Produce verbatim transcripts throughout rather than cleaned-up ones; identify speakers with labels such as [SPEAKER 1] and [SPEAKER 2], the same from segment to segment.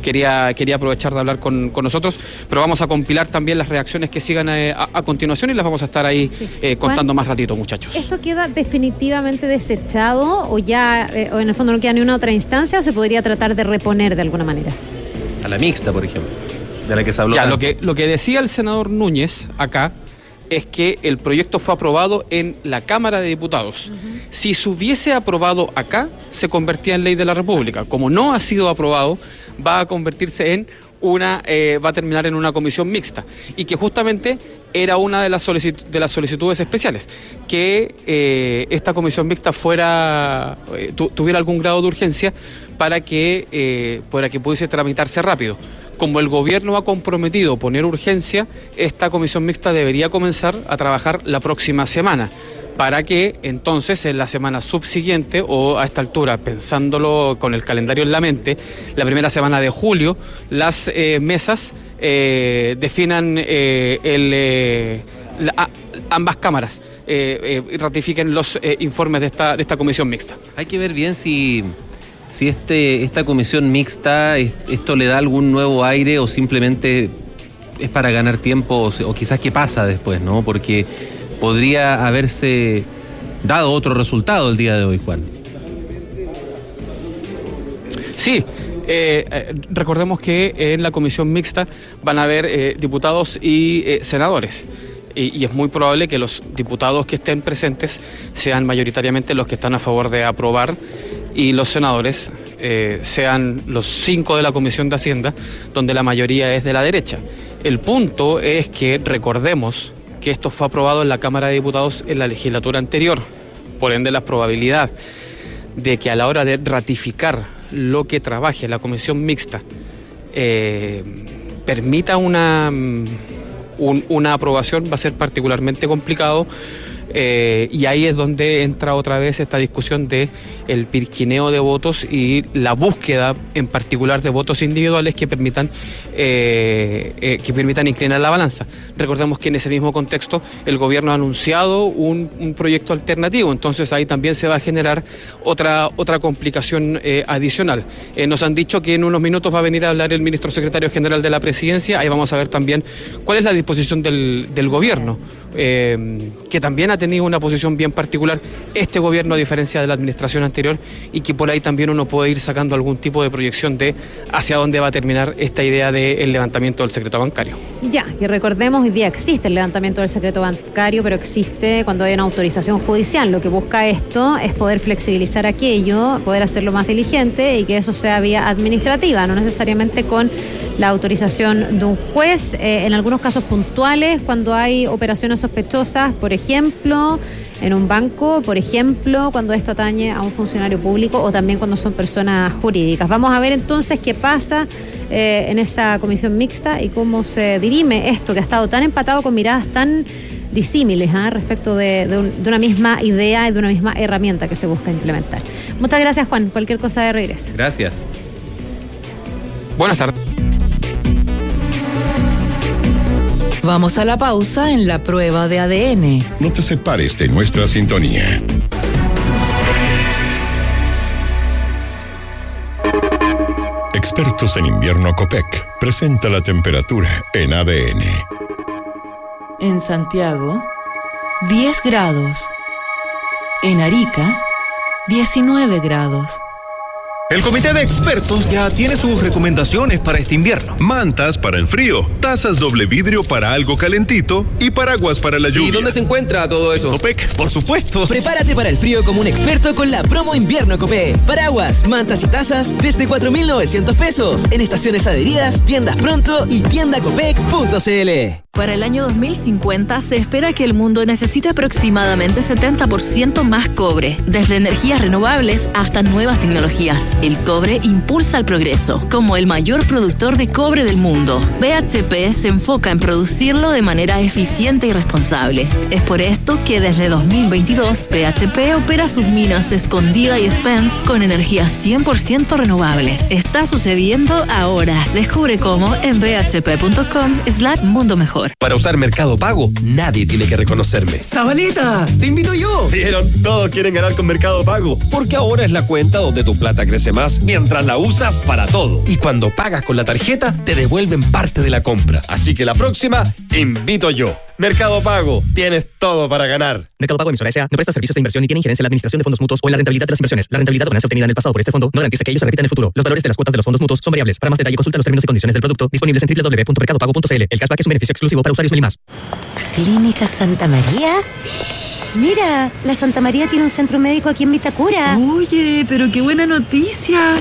[SPEAKER 1] quería, quería aprovechar de hablar con, con nosotros, pero vamos a compilar también las reacciones que sigan eh, a, a continuación y las vamos a estar ahí sí. eh, contando Juan, más ratito, muchachos.
[SPEAKER 2] ¿Esto queda definitivamente desechado o ya, eh, o en el fondo no queda ni una otra instancia o se podría tratar de reponer de alguna manera?
[SPEAKER 3] A la mixta, por ejemplo, de la que se habló.
[SPEAKER 1] Ya, lo que, lo que decía el senador Núñez acá es que el proyecto fue aprobado en la Cámara de Diputados. Uh-huh. Si se hubiese aprobado acá, se convertía en ley de la República. Como no ha sido aprobado, va a convertirse en una, eh, va a terminar en una comisión mixta. Y que justamente era una de las, solicit- de las solicitudes especiales, que eh, esta comisión mixta fuera, eh, tu- tuviera algún grado de urgencia para que, eh, para que pudiese tramitarse rápido. Como el gobierno ha comprometido poner urgencia, esta comisión mixta debería comenzar a trabajar la próxima semana, para que entonces en la semana subsiguiente o a esta altura, pensándolo con el calendario en la mente, la primera semana de julio, las eh, mesas eh, definan eh, el, eh, la, a, ambas cámaras eh, eh, ratifiquen los eh, informes de esta, de esta comisión mixta.
[SPEAKER 3] Hay que ver bien si... Si este, esta comisión mixta, esto le da algún nuevo aire o simplemente es para ganar tiempo o, o quizás qué pasa después, ¿no? Porque podría haberse dado otro resultado el día de hoy, Juan.
[SPEAKER 1] Sí, eh, eh, recordemos que en la comisión mixta van a haber eh, diputados y eh, senadores. Y, y es muy probable que los diputados que estén presentes sean mayoritariamente los que están a favor de aprobar y los senadores eh, sean los cinco de la Comisión de Hacienda, donde la mayoría es de la derecha. El punto es que recordemos que esto fue aprobado en la Cámara de Diputados en la legislatura anterior, por ende la probabilidad de que a la hora de ratificar lo que trabaje la Comisión Mixta eh, permita una, un, una aprobación va a ser particularmente complicado. Eh, y ahí es donde entra otra vez esta discusión de el pirquineo de votos y la búsqueda en particular de votos individuales que permitan eh, eh, que permitan inclinar la balanza. Recordemos que en ese mismo contexto el gobierno ha anunciado un, un proyecto alternativo, entonces ahí también se va a generar otra, otra complicación eh, adicional. Eh, nos han dicho que en unos minutos va a venir a hablar el ministro secretario general de la Presidencia, ahí vamos a ver también cuál es la disposición del, del gobierno, eh, que también ha tenido una posición bien particular este gobierno a diferencia de la administración anterior y que por ahí también uno puede ir sacando algún tipo de proyección de hacia dónde va a terminar esta idea del levantamiento del secreto bancario.
[SPEAKER 2] Ya, que recordemos, hoy día existe el levantamiento del secreto bancario, pero existe cuando hay una autorización judicial. Lo que busca esto es poder flexibilizar aquello, poder hacerlo más diligente y que eso sea vía administrativa, no necesariamente con la autorización de un juez. Eh, en algunos casos puntuales, cuando hay operaciones sospechosas, por ejemplo, en un banco, por ejemplo, cuando esto atañe a un funcionario público o también cuando son personas jurídicas. Vamos a ver entonces qué pasa eh, en esa comisión mixta y cómo se dirime esto que ha estado tan empatado con miradas tan disímiles ¿eh? respecto de, de, un, de una misma idea y de una misma herramienta que se busca implementar. Muchas gracias, Juan. Cualquier cosa de regreso.
[SPEAKER 3] Gracias.
[SPEAKER 1] Buenas tardes.
[SPEAKER 4] Vamos a la pausa en la prueba de A D N.
[SPEAKER 5] No te separes de nuestra sintonía. Expertos en invierno Copec presenta la temperatura en A D N.
[SPEAKER 4] En Santiago, diez grados. En Arica, diecinueve grados.
[SPEAKER 6] El comité de expertos ya tiene sus recomendaciones para este invierno.
[SPEAKER 5] Mantas para el frío, tazas doble vidrio para algo calentito y paraguas para la lluvia.
[SPEAKER 7] ¿Y dónde se encuentra todo eso?
[SPEAKER 6] Copec, por supuesto.
[SPEAKER 8] Prepárate para el frío como un experto con la promo invierno Copec. Paraguas, mantas y tazas desde cuatro mil novecientos pesos en estaciones adheridas, tiendas pronto y tienda copec punto c l.
[SPEAKER 9] Para el año dos mil cincuenta se espera que el mundo necesite aproximadamente setenta por ciento más cobre, desde energías renovables hasta nuevas tecnologías. El cobre impulsa el progreso, como el mayor productor de cobre del mundo. B H P se enfoca en producirlo de manera eficiente y responsable. Es por esto que desde dos mil veintidós B H P opera sus minas Escondida y Spence con energía cien por ciento renovable. Está sucediendo ahora. Descubre cómo en b h p punto com slash mundo mejor. mejor.
[SPEAKER 7] Para usar Mercado Pago, nadie tiene que reconocerme.
[SPEAKER 8] ¡Zabaleta! ¡Te invito yo!
[SPEAKER 7] ¿Vieron? Todos quieren ganar con Mercado Pago, porque ahora es la cuenta donde tu plata crece más mientras la usas para todo. Y cuando pagas con la tarjeta, te devuelven parte de la compra. Así que la próxima, invito yo. Mercado Pago, tienes todo para ganar.
[SPEAKER 8] Mercado Pago Emisora S A no presta servicios de inversión ni tiene injerencia en la administración de fondos mutuos o en la rentabilidad de las inversiones. La rentabilidad o ganancia obtenida en el pasado por este fondo no garantiza que ellos se repitan en el futuro. Los valores de las cuotas de los fondos mutuos son variables. Para más detalle, consulta los términos y condiciones del producto disponibles en doble u doble u doble u punto mercado pago punto c l. El cashback es un beneficio exclusivo para usuarios Meli+.
[SPEAKER 10] ¿Clínica Santa María? Mira, la Santa María tiene un centro médico aquí en Vitacura.
[SPEAKER 11] Oye, pero qué buena noticia.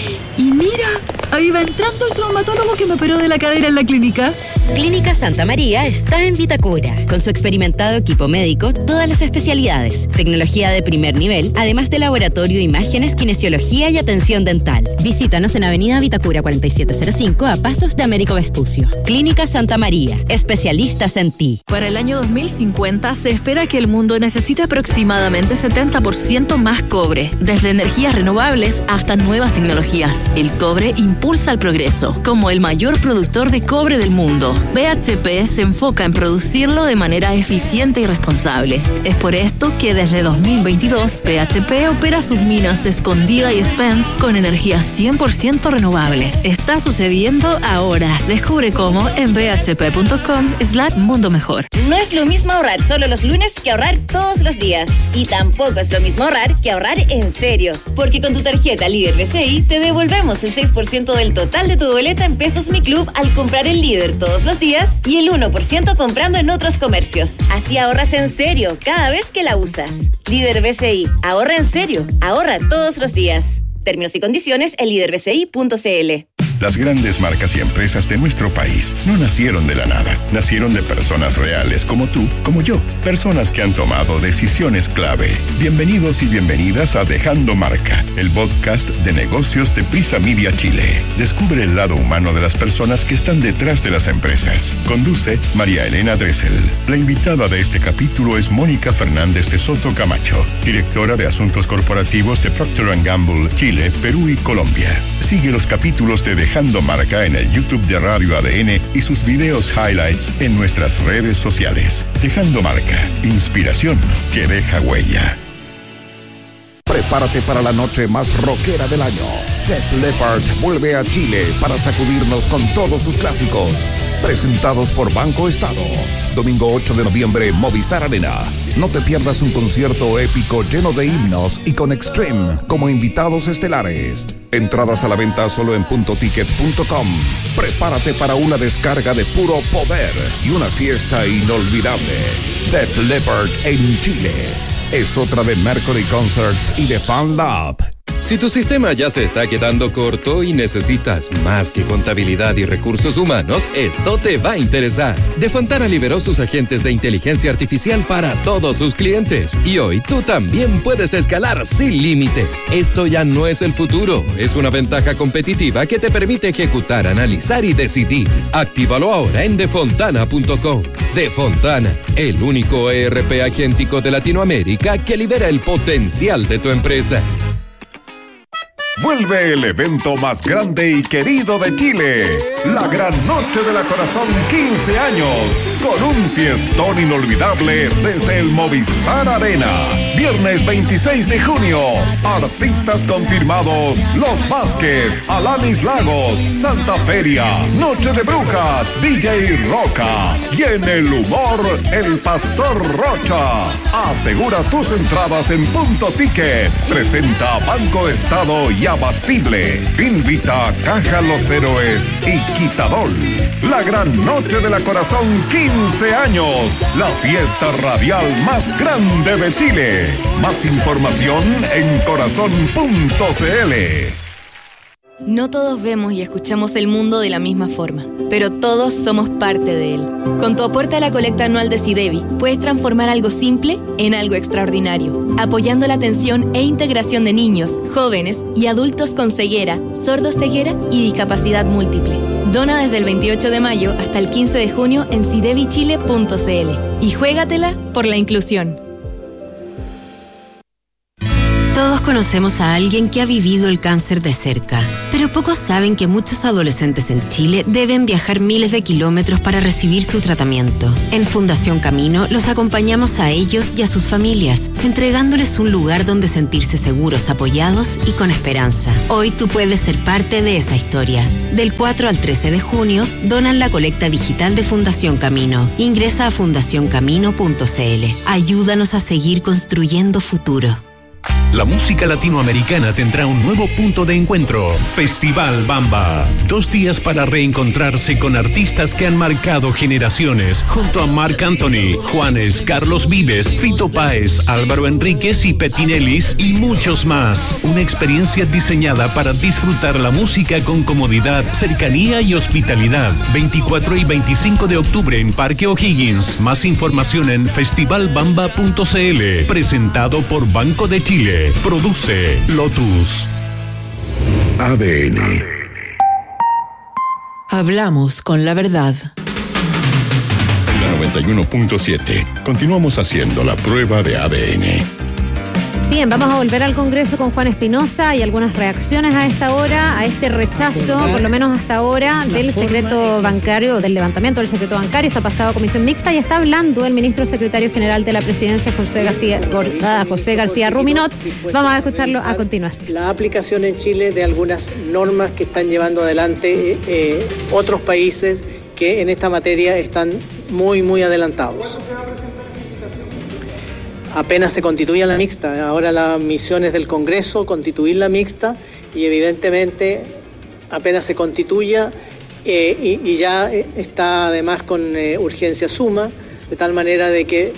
[SPEAKER 11] Y mira, ahí va entrando el traumatólogo que me operó de la cadera en la clínica.
[SPEAKER 12] Clínica Santa María está en Vitacura. Con su experimentado equipo médico, todas las especialidades, tecnología de primer nivel, además de laboratorio, imágenes, kinesiología y atención dental. Visítanos en Avenida Vitacura cuarenta y siete cero cinco a pasos de Américo Vespucio. Clínica Santa María, especialistas en ti.
[SPEAKER 9] Para el año dos mil cincuenta se espera que el mundo necesite aproximadamente setenta por ciento más cobre, desde energías renovables hasta nuevas tecnologías. El cobre impulsa el progreso. Como el mayor productor de cobre del mundo, B H P se enfoca en producirlo de manera eficiente y responsable. Es por esto que desde dos mil veintidós, B H P opera sus minas Escondida y Spence con energía cien por ciento renovable. Está sucediendo ahora. Descubre cómo en b h p punto com slash mundo mejor.
[SPEAKER 13] No es lo mismo ahorrar solo los lunes que ahorrar todos los días. Y tampoco es lo mismo ahorrar que ahorrar en serio. Porque con tu tarjeta Líder B C I te devolvemos el seis por ciento del total de tu boleta en Pesos Mi Club al comprar en Líder todos los días y el uno por ciento comprando en otros comercios. Así ahorras en serio cada vez que la usas. Líder B C I. Ahorra en serio. Ahorra todos los días. Términos y condiciones en líder b c i punto c l.
[SPEAKER 5] Las grandes marcas y empresas de nuestro país no nacieron de la nada. Nacieron de personas reales como tú, como yo. Personas que han tomado decisiones clave. Bienvenidos y bienvenidas a Dejando Marca, el podcast de negocios de Prisa Media Chile. Descubre el lado humano de las personas que están detrás de las empresas. Conduce María Elena Dressel. La invitada de este capítulo es Mónica Fernández de Soto Camacho, directora de Asuntos Corporativos de Procter and Gamble, Chile, Perú y Colombia. Sigue los capítulos de Dejando Marca en el YouTube de Radio A D N y sus videos highlights en nuestras redes sociales. Dejando Marca, inspiración que deja huella.
[SPEAKER 14] Prepárate para la noche más rockera del año. Def Leppard vuelve a Chile para sacudirnos con todos sus clásicos. Presentados por Banco Estado. Domingo ocho de noviembre, Movistar Arena. No te pierdas un concierto épico lleno de himnos y con Extreme como invitados estelares. Entradas a la venta solo en punto ticket punto com. Prepárate para una descarga de puro poder y una fiesta inolvidable. Def Leppard en Chile. Es otra de Mercury Concerts y de Fan Lab.
[SPEAKER 15] Si tu sistema ya se está quedando corto y necesitas más que contabilidad y recursos humanos, esto te va a interesar. De Fontana liberó sus agentes de inteligencia artificial para todos sus clientes. Y hoy tú también puedes escalar sin límites. Esto ya no es el futuro, es una ventaja competitiva que te permite ejecutar, analizar y decidir. Actívalo ahora en defontana punto com. Defontana, el único E R P agéntico de Latinoamérica que libera el potencial de tu empresa.
[SPEAKER 16] Vuelve el evento más grande y querido de Chile, la Gran Noche de la Corazón quince años, con un fiestón inolvidable desde el Movistar Arena. Viernes veintiséis de junio, artistas confirmados: Los Vázquez, Alanis Lagos, Santa Feria, Noche de Brujas, D J Roca y en el humor, el Pastor Rocha. Asegura tus entradas en Punto Ticket. Presenta Banco Estado y Abastible. Invita a Caja Los Héroes y Quitadol. La Gran Noche de la Corazón quince años. La fiesta radial más grande de Chile. Más información en corazón punto c l.
[SPEAKER 17] No todos vemos y escuchamos el mundo de la misma forma, pero todos somos parte de él. Con tu aporte a la colecta anual de SIDEBI, puedes transformar algo simple en algo extraordinario, apoyando la atención e integración de niños, jóvenes y adultos con ceguera, sordoceguera y discapacidad múltiple. Dona desde el veintiocho de mayo hasta el quince de junio en sidebi chile punto c l y juégatela por la inclusión.
[SPEAKER 18] Todos conocemos a alguien que ha vivido el cáncer de cerca, pero pocos saben que muchos adolescentes en Chile deben viajar miles de kilómetros para recibir su tratamiento. En Fundación Camino los acompañamos a ellos y a sus familias, entregándoles un lugar donde sentirse seguros, apoyados y con esperanza. Hoy tú puedes ser parte de esa historia. Del cuatro al trece de junio, donan la colecta digital de Fundación Camino. Ingresa a fundación camino punto c l. Ayúdanos a seguir construyendo futuro.
[SPEAKER 19] La música latinoamericana tendrá un nuevo punto de encuentro. Festival Bamba. Dos días para reencontrarse con artistas que han marcado generaciones. Junto a Marc Anthony, Juanes, Carlos Vives, Fito Páez, Álvaro Enríquez y Petinelis y muchos más. Una experiencia diseñada para disfrutar la música con comodidad, cercanía y hospitalidad. veinticuatro y veinticinco de octubre en Parque O'Higgins. Más información en festival bamba punto c l. Presentado por Banco de Chile. Produce Lotus.
[SPEAKER 14] A D N.
[SPEAKER 4] Hablamos con la verdad.
[SPEAKER 5] En la noventa y uno punto siete continuamos haciendo la prueba de A D N.
[SPEAKER 2] Bien, vamos a volver al Congreso con Juan Espinosa y algunas reacciones a esta hora, a este rechazo, por lo menos hasta ahora, del secreto bancario, del levantamiento del secreto bancario. Está pasado a comisión mixta y está hablando el ministro secretario general de la presidencia, José García, José García Ruminot. Vamos a escucharlo a continuación.
[SPEAKER 20] La aplicación en Chile de algunas normas que están llevando adelante eh, otros países que en esta materia están muy, muy adelantados. Apenas se constituya la mixta, ahora la misión es del Congreso constituir la mixta y evidentemente apenas se constituya eh, y, y ya está además con eh, urgencia suma, de tal manera de que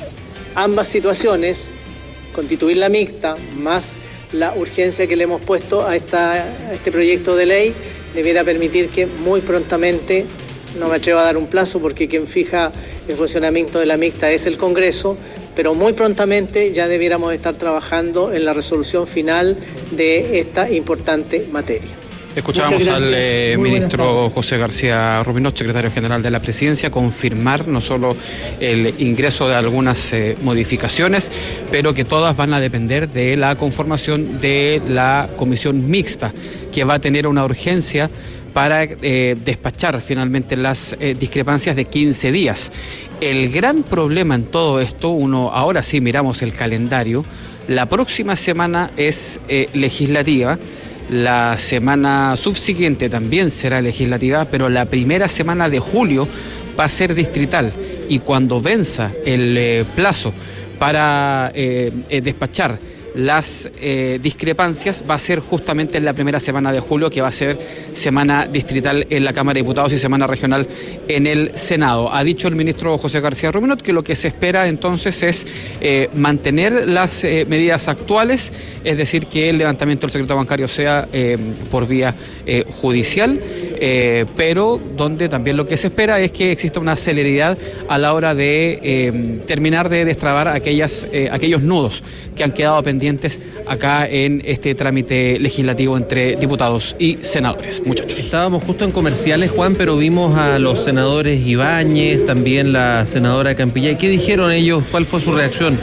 [SPEAKER 20] ambas situaciones, constituir la mixta más la urgencia que le hemos puesto a, esta, a este proyecto de ley, debiera permitir que muy prontamente, no me atrevo a dar un plazo porque quien fija el funcionamiento de la mixta es el Congreso, pero muy prontamente ya debiéramos estar trabajando en la resolución final de esta importante materia.
[SPEAKER 1] Escuchábamos al eh, ministro José García Ruminot, secretario general de la Presidencia, confirmar no solo el ingreso de algunas eh, modificaciones, pero que todas van a depender de la conformación de la comisión mixta, que va a tener una urgencia para eh, despachar finalmente las eh, discrepancias de quince días. El gran problema en todo esto, uno ahora sí miramos el calendario, la próxima semana es eh, legislativa, la semana subsiguiente también será legislativa, pero la primera semana de julio va a ser distrital y cuando venza el eh, plazo para eh, eh, despachar las eh, discrepancias va a ser justamente en la primera semana de julio, que va a ser semana distrital en la Cámara de Diputados y semana regional en el Senado. Ha dicho el ministro José García Ruminot que lo que se espera entonces es eh, mantener las eh, medidas actuales, es decir, que el levantamiento del secreto bancario sea eh, por vía eh, judicial, eh, pero donde también lo que se espera es que exista una celeridad a la hora de eh, terminar de destrabar aquellas, eh, aquellos nudos que han quedado pendientes acá en este trámite legislativo entre diputados y senadores. Muchachos.
[SPEAKER 3] Estábamos justo en comerciales, Juan, pero vimos a los senadores Ibáñez, también la senadora Campillay. ¿Qué dijeron ellos? ¿Cuál fue su reacción?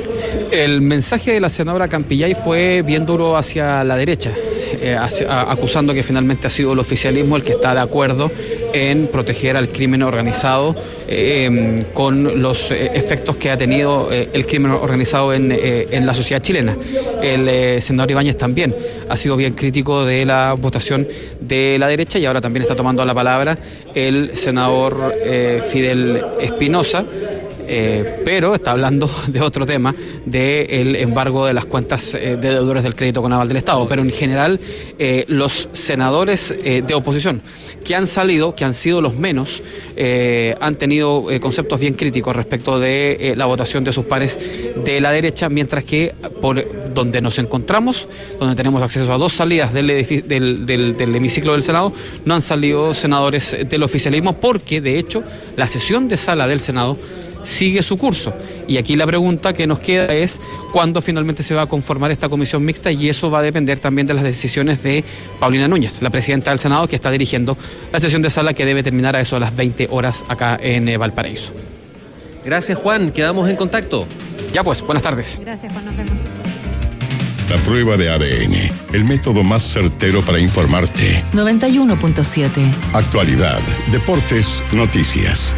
[SPEAKER 1] El mensaje de la senadora Campillay fue bien duro hacia la derecha, eh, hacia, acusando que finalmente ha sido el oficialismo el que está de acuerdo en proteger al crimen organizado eh, con los eh, efectos que ha tenido eh, el crimen organizado en, eh, en la sociedad chilena. El eh, senador Ibáñez también ha sido bien crítico de la votación de la derecha y ahora también está tomando la palabra el senador eh, Fidel Espinosa. Eh, pero está hablando de otro tema, del embargo de las cuentas eh, de deudores del crédito con aval del Estado. Pero en general, eh, los senadores eh, de oposición que han salido, que han sido los menos, eh, han tenido eh, conceptos bien críticos respecto de eh, la votación de sus pares de la derecha, mientras que por donde nos encontramos, donde tenemos acceso a dos salidas del, del, del, del hemiciclo del Senado, no han salido senadores del oficialismo, porque de hecho la sesión de sala del Senado sigue su curso. Y aquí la pregunta que nos queda es cuándo finalmente se va a conformar esta comisión mixta, y eso va a depender también de las decisiones de Paulina Núñez, la presidenta del Senado, que está dirigiendo la sesión de sala que debe terminar a eso a las veinte horas acá en eh, Valparaíso.
[SPEAKER 3] Gracias, Juan. Quedamos en contacto.
[SPEAKER 1] Ya pues, buenas tardes.
[SPEAKER 2] Gracias, Juan. Nos vemos.
[SPEAKER 5] La prueba de A D N, el método más certero para informarte.
[SPEAKER 4] noventa y uno punto siete.
[SPEAKER 5] Actualidad, deportes, noticias.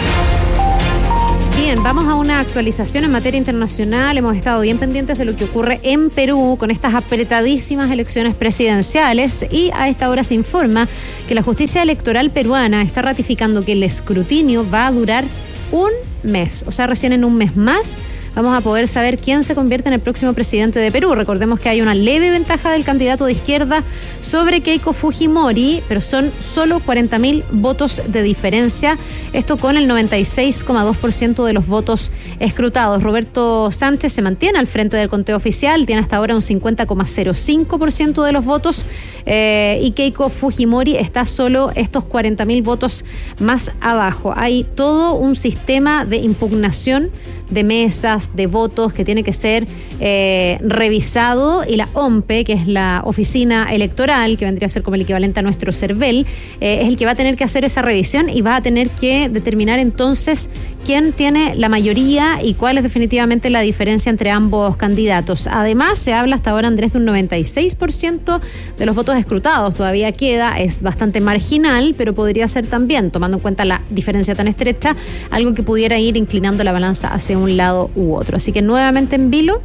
[SPEAKER 2] Bien, vamos a una actualización en materia internacional. Hemos estado bien pendientes de lo que ocurre en Perú con estas apretadísimas elecciones presidenciales y a esta hora se informa que la justicia electoral peruana está ratificando que el escrutinio va a durar un mes, o sea, recién en un mes más vamos a poder saber quién se convierte en el próximo presidente de Perú. Recordemos que hay una leve ventaja del candidato de izquierda sobre Keiko Fujimori, pero son solo cuarenta mil votos de diferencia. Esto con el noventa y seis coma dos por ciento de los votos escrutados. Roberto Sánchez se mantiene al frente del conteo oficial, tiene hasta ahora un cincuenta coma cero cinco por ciento de los votos eh, y Keiko Fujimori está solo estos cuarenta mil votos más abajo. Hay todo un sistema de impugnación de mesas, de votos que tiene que ser eh, revisado y la O M P E, que es la oficina electoral, que vendría a ser como el equivalente a nuestro CERVEL, eh, es el que va a tener que hacer esa revisión y va a tener que determinar entonces quién tiene la mayoría y cuál es definitivamente la diferencia entre ambos candidatos. Además, se habla hasta ahora, Andrés, de un noventa y seis por ciento de los votos escrutados. Todavía queda, es bastante marginal, pero podría ser también, tomando en cuenta la diferencia tan estrecha, algo que pudiera ir inclinando la balanza hacia un lado u otro. Así que nuevamente en vilo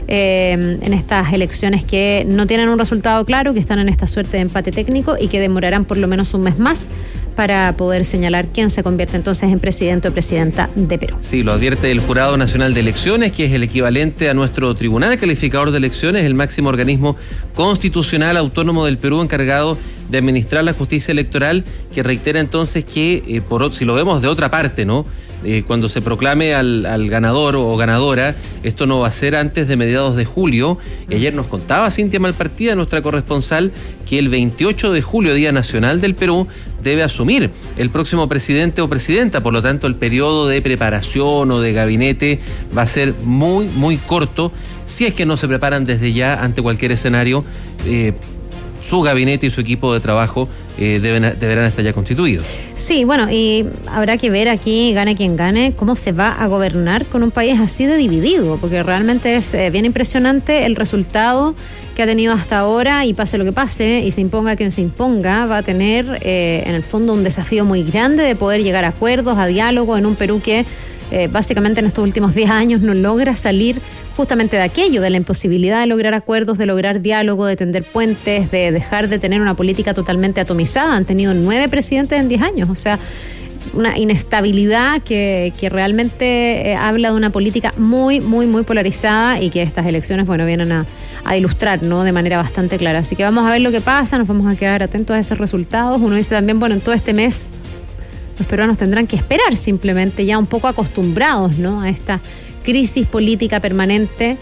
[SPEAKER 2] eh, en estas elecciones que no tienen un resultado claro, que están en esta suerte de empate técnico y que demorarán por lo menos un mes más para poder señalar quién se convierte entonces en presidente o presidenta de Perú.
[SPEAKER 3] Sí, lo advierte el Jurado Nacional de Elecciones, que es el equivalente a nuestro Tribunal Calificador de Elecciones, el máximo organismo constitucional autónomo del Perú encargado de administrar la justicia electoral, que reitera entonces que, eh, por si lo vemos de otra parte, ¿no? Eh, cuando se proclame al, al ganador o ganadora, esto no va a ser antes de mediados de julio. Y ayer nos contaba Cintia Malpartida, nuestra corresponsal, que el veintiocho de julio, Día Nacional del Perú, debe asumir el próximo presidente o presidenta. Por lo tanto, el periodo de preparación o de gabinete va a ser muy, muy corto, si es que no se preparan desde ya ante cualquier escenario. Eh, su gabinete y su equipo de trabajo eh, deben, deberán estar ya constituidos.
[SPEAKER 2] Sí, bueno, y habrá que ver aquí, gane quien gane, cómo se va a gobernar con un país así de dividido, porque realmente es eh, bien impresionante el resultado que ha tenido hasta ahora, y pase lo que pase, y se imponga quien se imponga, va a tener eh, en el fondo un desafío muy grande de poder llegar a acuerdos, a diálogo, en un Perú que eh, básicamente en estos últimos diez años no logra salir justamente de aquello, de la imposibilidad de lograr acuerdos, de lograr diálogo, de tender puentes, de dejar de tener una política totalmente atomizada. Han tenido nueve presidentes en diez años, o sea, una inestabilidad que, que realmente eh, habla de una política muy, muy, muy polarizada, y que estas elecciones, bueno, vienen a, a ilustrar, ¿no?, de manera bastante clara. Así que vamos a ver lo que pasa, nos vamos a quedar atentos a esos resultados. Uno dice también, bueno, en todo este mes los peruanos tendrán que esperar, simplemente ya un poco acostumbrados, ¿no?, a esta crisis política permanente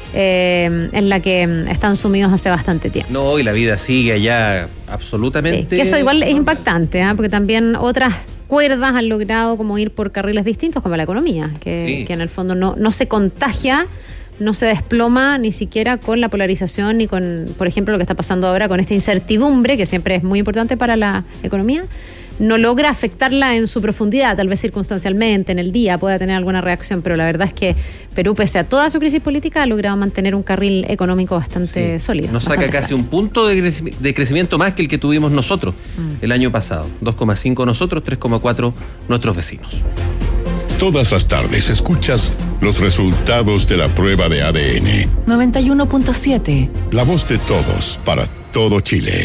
[SPEAKER 2] eh, en la que están sumidos hace bastante tiempo.
[SPEAKER 3] No, y la vida sigue allá absolutamente.
[SPEAKER 2] Sí, que eso igual es impactante, ¿eh? Porque también otras cuerdas han logrado como ir por carriles distintos, como la economía, que, sí. que en el fondo no, no se contagia, no se desploma ni siquiera con la polarización, ni con, por ejemplo, lo que está pasando ahora con esta incertidumbre, que siempre es muy importante para la economía. No logra afectarla en su profundidad, tal vez circunstancialmente, en el día pueda tener alguna reacción, pero la verdad es que Perú, pese a toda su crisis política, ha logrado mantener un carril económico bastante sí. sólido.
[SPEAKER 3] Nos saca casi un punto de, creci- de crecimiento más que el que tuvimos nosotros mm. el año pasado. dos coma cinco nosotros, tres coma cuatro nuestros vecinos.
[SPEAKER 5] Todas las tardes escuchas los resultados de la prueba de A D N.
[SPEAKER 4] noventa y uno punto siete.
[SPEAKER 5] La voz de todos, para todo Chile.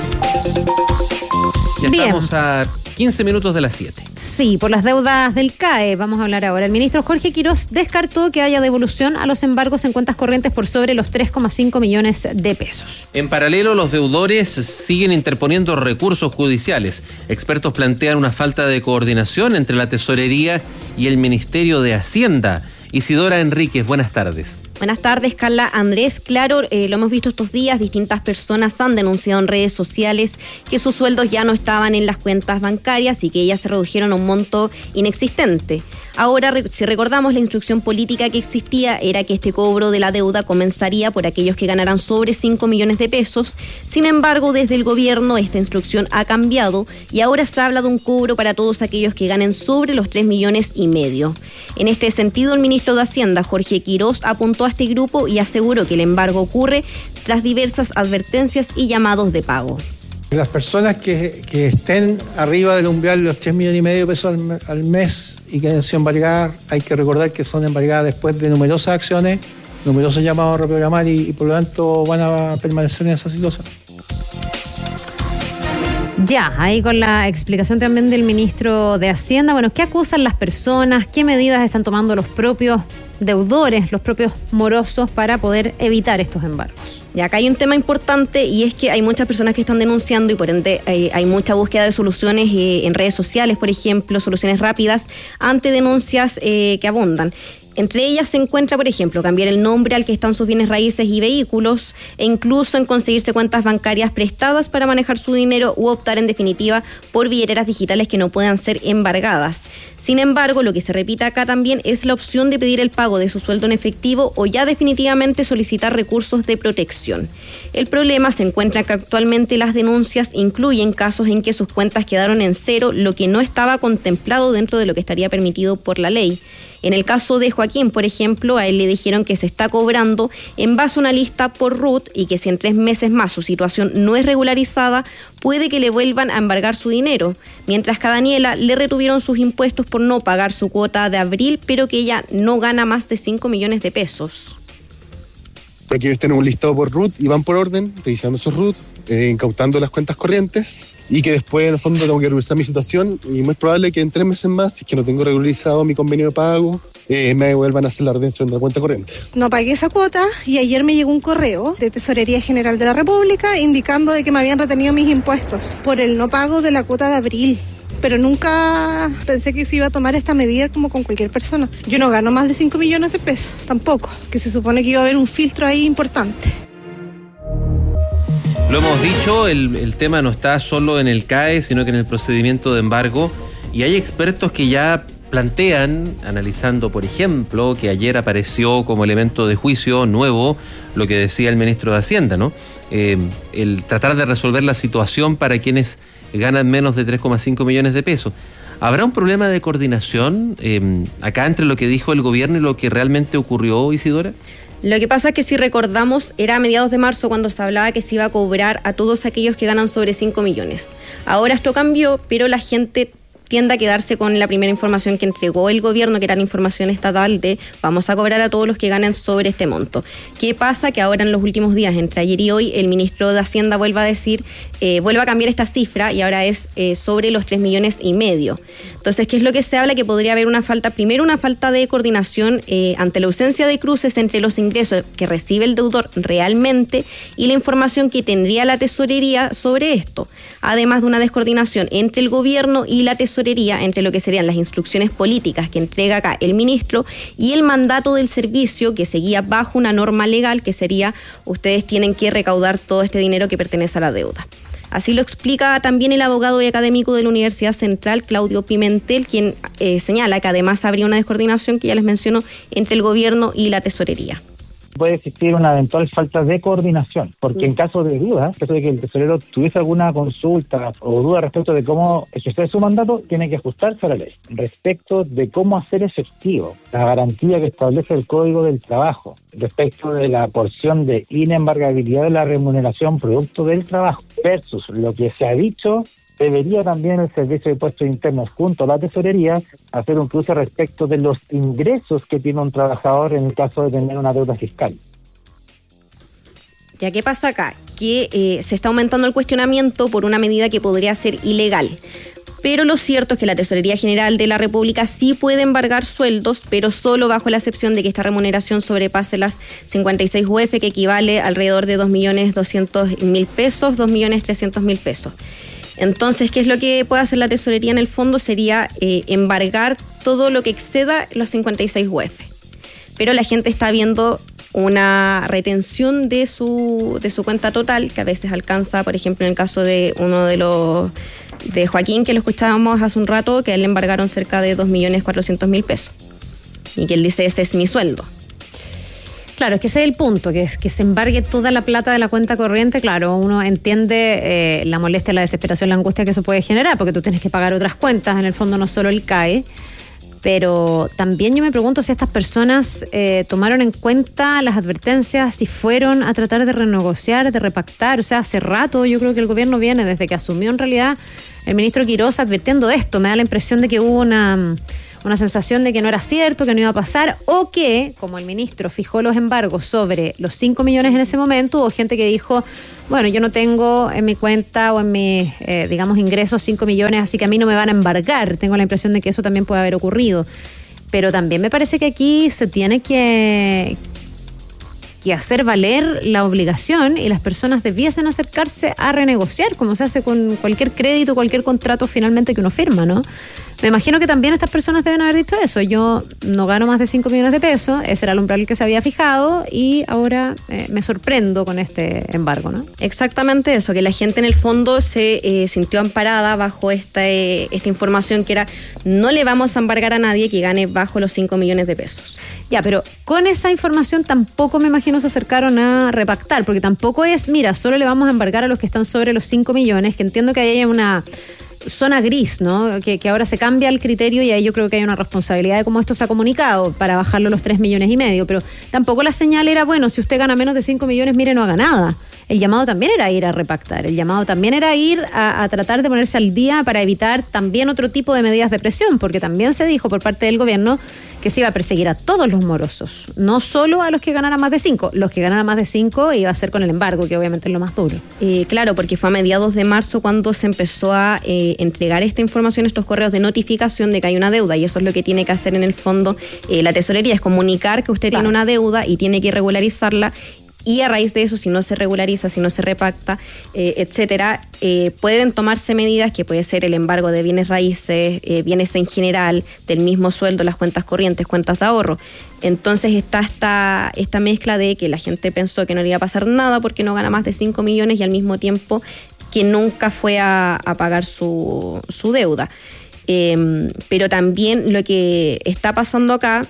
[SPEAKER 3] Ya Bien. Estamos a quince minutos de las siete.
[SPEAKER 2] Sí, por las deudas del C A E vamos a hablar ahora. El ministro Jorge Quirós descartó que haya devolución a los embargos en cuentas corrientes por sobre los tres coma cinco millones de pesos.
[SPEAKER 3] En paralelo, los deudores siguen interponiendo recursos judiciales. Expertos plantean una falta de coordinación entre la Tesorería y el Ministerio de Hacienda. Isidora Enríquez, buenas tardes.
[SPEAKER 21] Buenas tardes, Carla. Andrés, claro, eh, lo hemos visto estos días, distintas personas han denunciado en redes sociales que sus sueldos ya no estaban en las cuentas bancarias y que ellas se redujeron a un monto inexistente. Ahora, si recordamos, la instrucción política que existía era que este cobro de la deuda comenzaría por aquellos que ganaran sobre cinco millones de pesos. Sin embargo, desde el gobierno esta instrucción ha cambiado y ahora se habla de un cobro para todos aquellos que ganen sobre los tres millones y medio. En este sentido, el ministro de Hacienda, Jorge Quirós, apuntó a este grupo y aseguró que el embargo ocurre tras diversas advertencias y llamados de pago.
[SPEAKER 6] Las personas que, que estén arriba del umbral de los tres millones y medio de pesos al, al mes y que hayan sido embargadas, hay que recordar que son embargadas después de numerosas acciones, numerosos llamados a reprogramar y, y por lo tanto van a permanecer en esa situación.
[SPEAKER 2] Ya, ahí con la explicación también del ministro de Hacienda. Bueno, ¿qué acusan las personas? ¿Qué medidas están tomando los propios deudores, los propios morosos para poder evitar estos embargos?
[SPEAKER 21] Y acá hay un tema importante y es que hay muchas personas que están denunciando y por ende hay, hay mucha búsqueda de soluciones eh, en redes sociales, por ejemplo, soluciones rápidas ante denuncias eh, que abundan. Entre ellas se encuentra, por ejemplo, cambiar el nombre al que están sus bienes raíces y vehículos e incluso en conseguirse cuentas bancarias prestadas para manejar su dinero u optar en definitiva por billeteras digitales que no puedan ser embargadas. Sin embargo, lo que se repite acá también es la opción de pedir el pago de su sueldo en efectivo o ya definitivamente solicitar recursos de protección. El problema se encuentra que actualmente las denuncias incluyen casos en que sus cuentas quedaron en cero, lo que no estaba contemplado dentro de lo que estaría permitido por la ley. En el caso de Joaquín, por ejemplo, a él le dijeron que se está cobrando en base a una lista por R U T y que si en tres meses más su situación no es regularizada, puede que le vuelvan a embargar su dinero. Mientras que a Daniela le retuvieron sus impuestos por no pagar su cuota de abril, pero que ella no gana más de cinco millones de pesos.
[SPEAKER 22] Aquí ellos tienen un listado por R U T y van por orden, revisando sus R U T, eh, incautando las cuentas corrientes y que después en el fondo tengo que regularizar mi situación y muy probable que en tres meses más, si es que no tengo regularizado mi convenio de pago, eh, me vuelvan a hacer la retención de la cuenta corriente.
[SPEAKER 23] No pagué esa cuota y ayer me llegó un correo de Tesorería General de la República indicando de que me habían retenido mis impuestos por el no pago de la cuota de abril. Pero nunca pensé que se iba a tomar esta medida como con cualquier persona. Yo no gano más de cinco millones de pesos, tampoco, que se supone que iba a haber un filtro ahí importante.
[SPEAKER 3] Lo hemos dicho, el, el tema no está solo en el C A E, sino que en el procedimiento de embargo. Y hay expertos que ya plantean, analizando, por ejemplo, que ayer apareció como elemento de juicio nuevo lo que decía el ministro de Hacienda, ¿no? Eh, el tratar de resolver la situación para quienes ganan menos de tres coma cinco millones de pesos. ¿Habrá un problema de coordinación eh, acá entre lo que dijo el gobierno y lo que realmente ocurrió, Isidora?
[SPEAKER 21] Lo que pasa es que si recordamos, era a mediados de marzo cuando se hablaba que se iba a cobrar a todos aquellos que ganan sobre cinco millones. Ahora esto cambió, pero la gente tiende a quedarse con la primera información que entregó el gobierno, que era la información estatal de vamos a cobrar a todos los que ganen sobre este monto. ¿Qué pasa? Que ahora en los últimos días, entre ayer y hoy, el ministro de Hacienda vuelve a decir, eh, vuelve a cambiar esta cifra y ahora es eh, sobre los tres millones y medio. Entonces, ¿qué es lo que se habla? Que podría haber una falta, primero una falta de coordinación eh, ante la ausencia de cruces entre los ingresos que recibe el deudor realmente y la información que tendría la tesorería sobre esto. Además de una descoordinación entre el gobierno y la tesorería, entre lo que serían las instrucciones políticas que entrega acá el ministro y el mandato del servicio que seguía bajo una norma legal que sería ustedes tienen que recaudar todo este dinero que pertenece a la deuda. Así lo explica también el abogado y académico de la Universidad Central, Claudio Pimentel, quien eh, señala que además habría una descoordinación que ya les menciono entre el gobierno y la tesorería.
[SPEAKER 24] Puede existir una eventual falta de coordinación, porque en caso de duda, en caso de que el tesorero tuviese alguna consulta o duda respecto de cómo ejercer su mandato, tiene que ajustarse a la ley. Respecto de cómo hacer efectivo la garantía que establece el Código del Trabajo, respecto de la porción de inembargabilidad de la remuneración producto del trabajo, versus lo que se ha dicho, debería también el Servicio de Impuestos Internos junto a la Tesorería hacer un cruce respecto de los ingresos que tiene un trabajador en el caso de tener una deuda fiscal.
[SPEAKER 21] ¿Ya qué pasa acá? Que eh, se está aumentando el cuestionamiento por una medida que podría ser ilegal. Pero lo cierto es que la Tesorería General de la República sí puede embargar sueldos, pero solo bajo la excepción de que esta remuneración sobrepase las cincuenta y seis U F, que equivale a alrededor de dos millones doscientos mil pesos, dos millones trescientos mil pesos. Entonces, ¿qué es lo que puede hacer la tesorería en el fondo? Sería eh, embargar todo lo que exceda los cincuenta y seis U F. Pero la gente está viendo una retención de su, de su cuenta total, que a veces alcanza, por ejemplo, en el caso de uno de los de Joaquín, que lo escuchábamos hace un rato, que a él le embargaron cerca de dos millones cuatrocientos mil pesos. Y que él dice, ese es mi sueldo.
[SPEAKER 2] Claro, es que ese es el punto, que es que se embargue toda la plata de la cuenta corriente. Claro, uno entiende eh, la molestia, la desesperación, la angustia que eso puede generar, porque tú tienes que pagar otras cuentas, en el fondo no solo el C A E. Pero también yo me pregunto si estas personas eh, tomaron en cuenta las advertencias, si fueron a tratar de renegociar, de repactar. O sea, hace rato yo creo que el gobierno viene, desde que asumió en realidad el ministro Quirós, advirtiendo de esto. Me da la impresión de que hubo una... una sensación de que no era cierto, que no iba a pasar, o que, como el ministro fijó los embargos sobre los cinco millones en ese momento, hubo gente que dijo, bueno, yo no tengo en mi cuenta o en mis, eh, digamos, ingresos cinco millones, así que a mí no me van a embargar. Tengo la impresión de que eso también puede haber ocurrido. Pero también me parece que aquí se tiene que... que hacer valer la obligación, y las personas debiesen acercarse a renegociar, como se hace con cualquier crédito, cualquier contrato finalmente que uno firma, ¿no? Me imagino que también estas personas deben haber dicho eso. Yo no gano más de cinco millones de pesos, ese era el umbral que se había fijado, y ahora eh, me sorprendo con este embargo, ¿no?
[SPEAKER 21] Exactamente eso, que la gente en el fondo se eh, sintió amparada bajo esta, eh, esta información que era, no le vamos a embargar a nadie que gane bajo los cinco millones de pesos.
[SPEAKER 2] Ya, pero con esa información tampoco me imagino se acercaron a repactar, porque tampoco es, mira, solo le vamos a embargar a los que están sobre los cinco millones, que entiendo que ahí hay una zona gris, ¿no? Que, que ahora se cambia el criterio, y ahí yo creo que hay una responsabilidad de cómo esto se ha comunicado para bajarlo a los tres millones y medio, pero tampoco la señal era, bueno, si usted gana menos de cinco millones, mire, no haga nada. El llamado también era ir a repactar, el llamado también era ir a, a tratar de ponerse al día para evitar también otro tipo de medidas de presión, porque también se dijo por parte del gobierno que se iba a perseguir a todos los morosos, no solo a los que ganaran más de cinco. Los que ganaran más de cinco iba a ser con el embargo, que obviamente es lo más duro.
[SPEAKER 21] Eh, claro, porque fue a mediados de marzo cuando se empezó a eh, entregar esta información, estos correos de notificación de que hay una deuda, y eso es lo que tiene que hacer en el fondo eh, la tesorería, es comunicar que usted claro. tiene una deuda y tiene que regularizarla. Y a raíz de eso, si no se regulariza, si no se repacta, eh, etcétera, eh, pueden tomarse medidas que puede ser el embargo de bienes raíces, eh, bienes en general, del mismo sueldo, las cuentas corrientes, cuentas de ahorro. Entonces está esta, esta mezcla de que la gente pensó que no le iba a pasar nada porque no gana más de cinco millones y al mismo tiempo que nunca fue a, a pagar su, su deuda. Eh, pero también lo que está pasando acá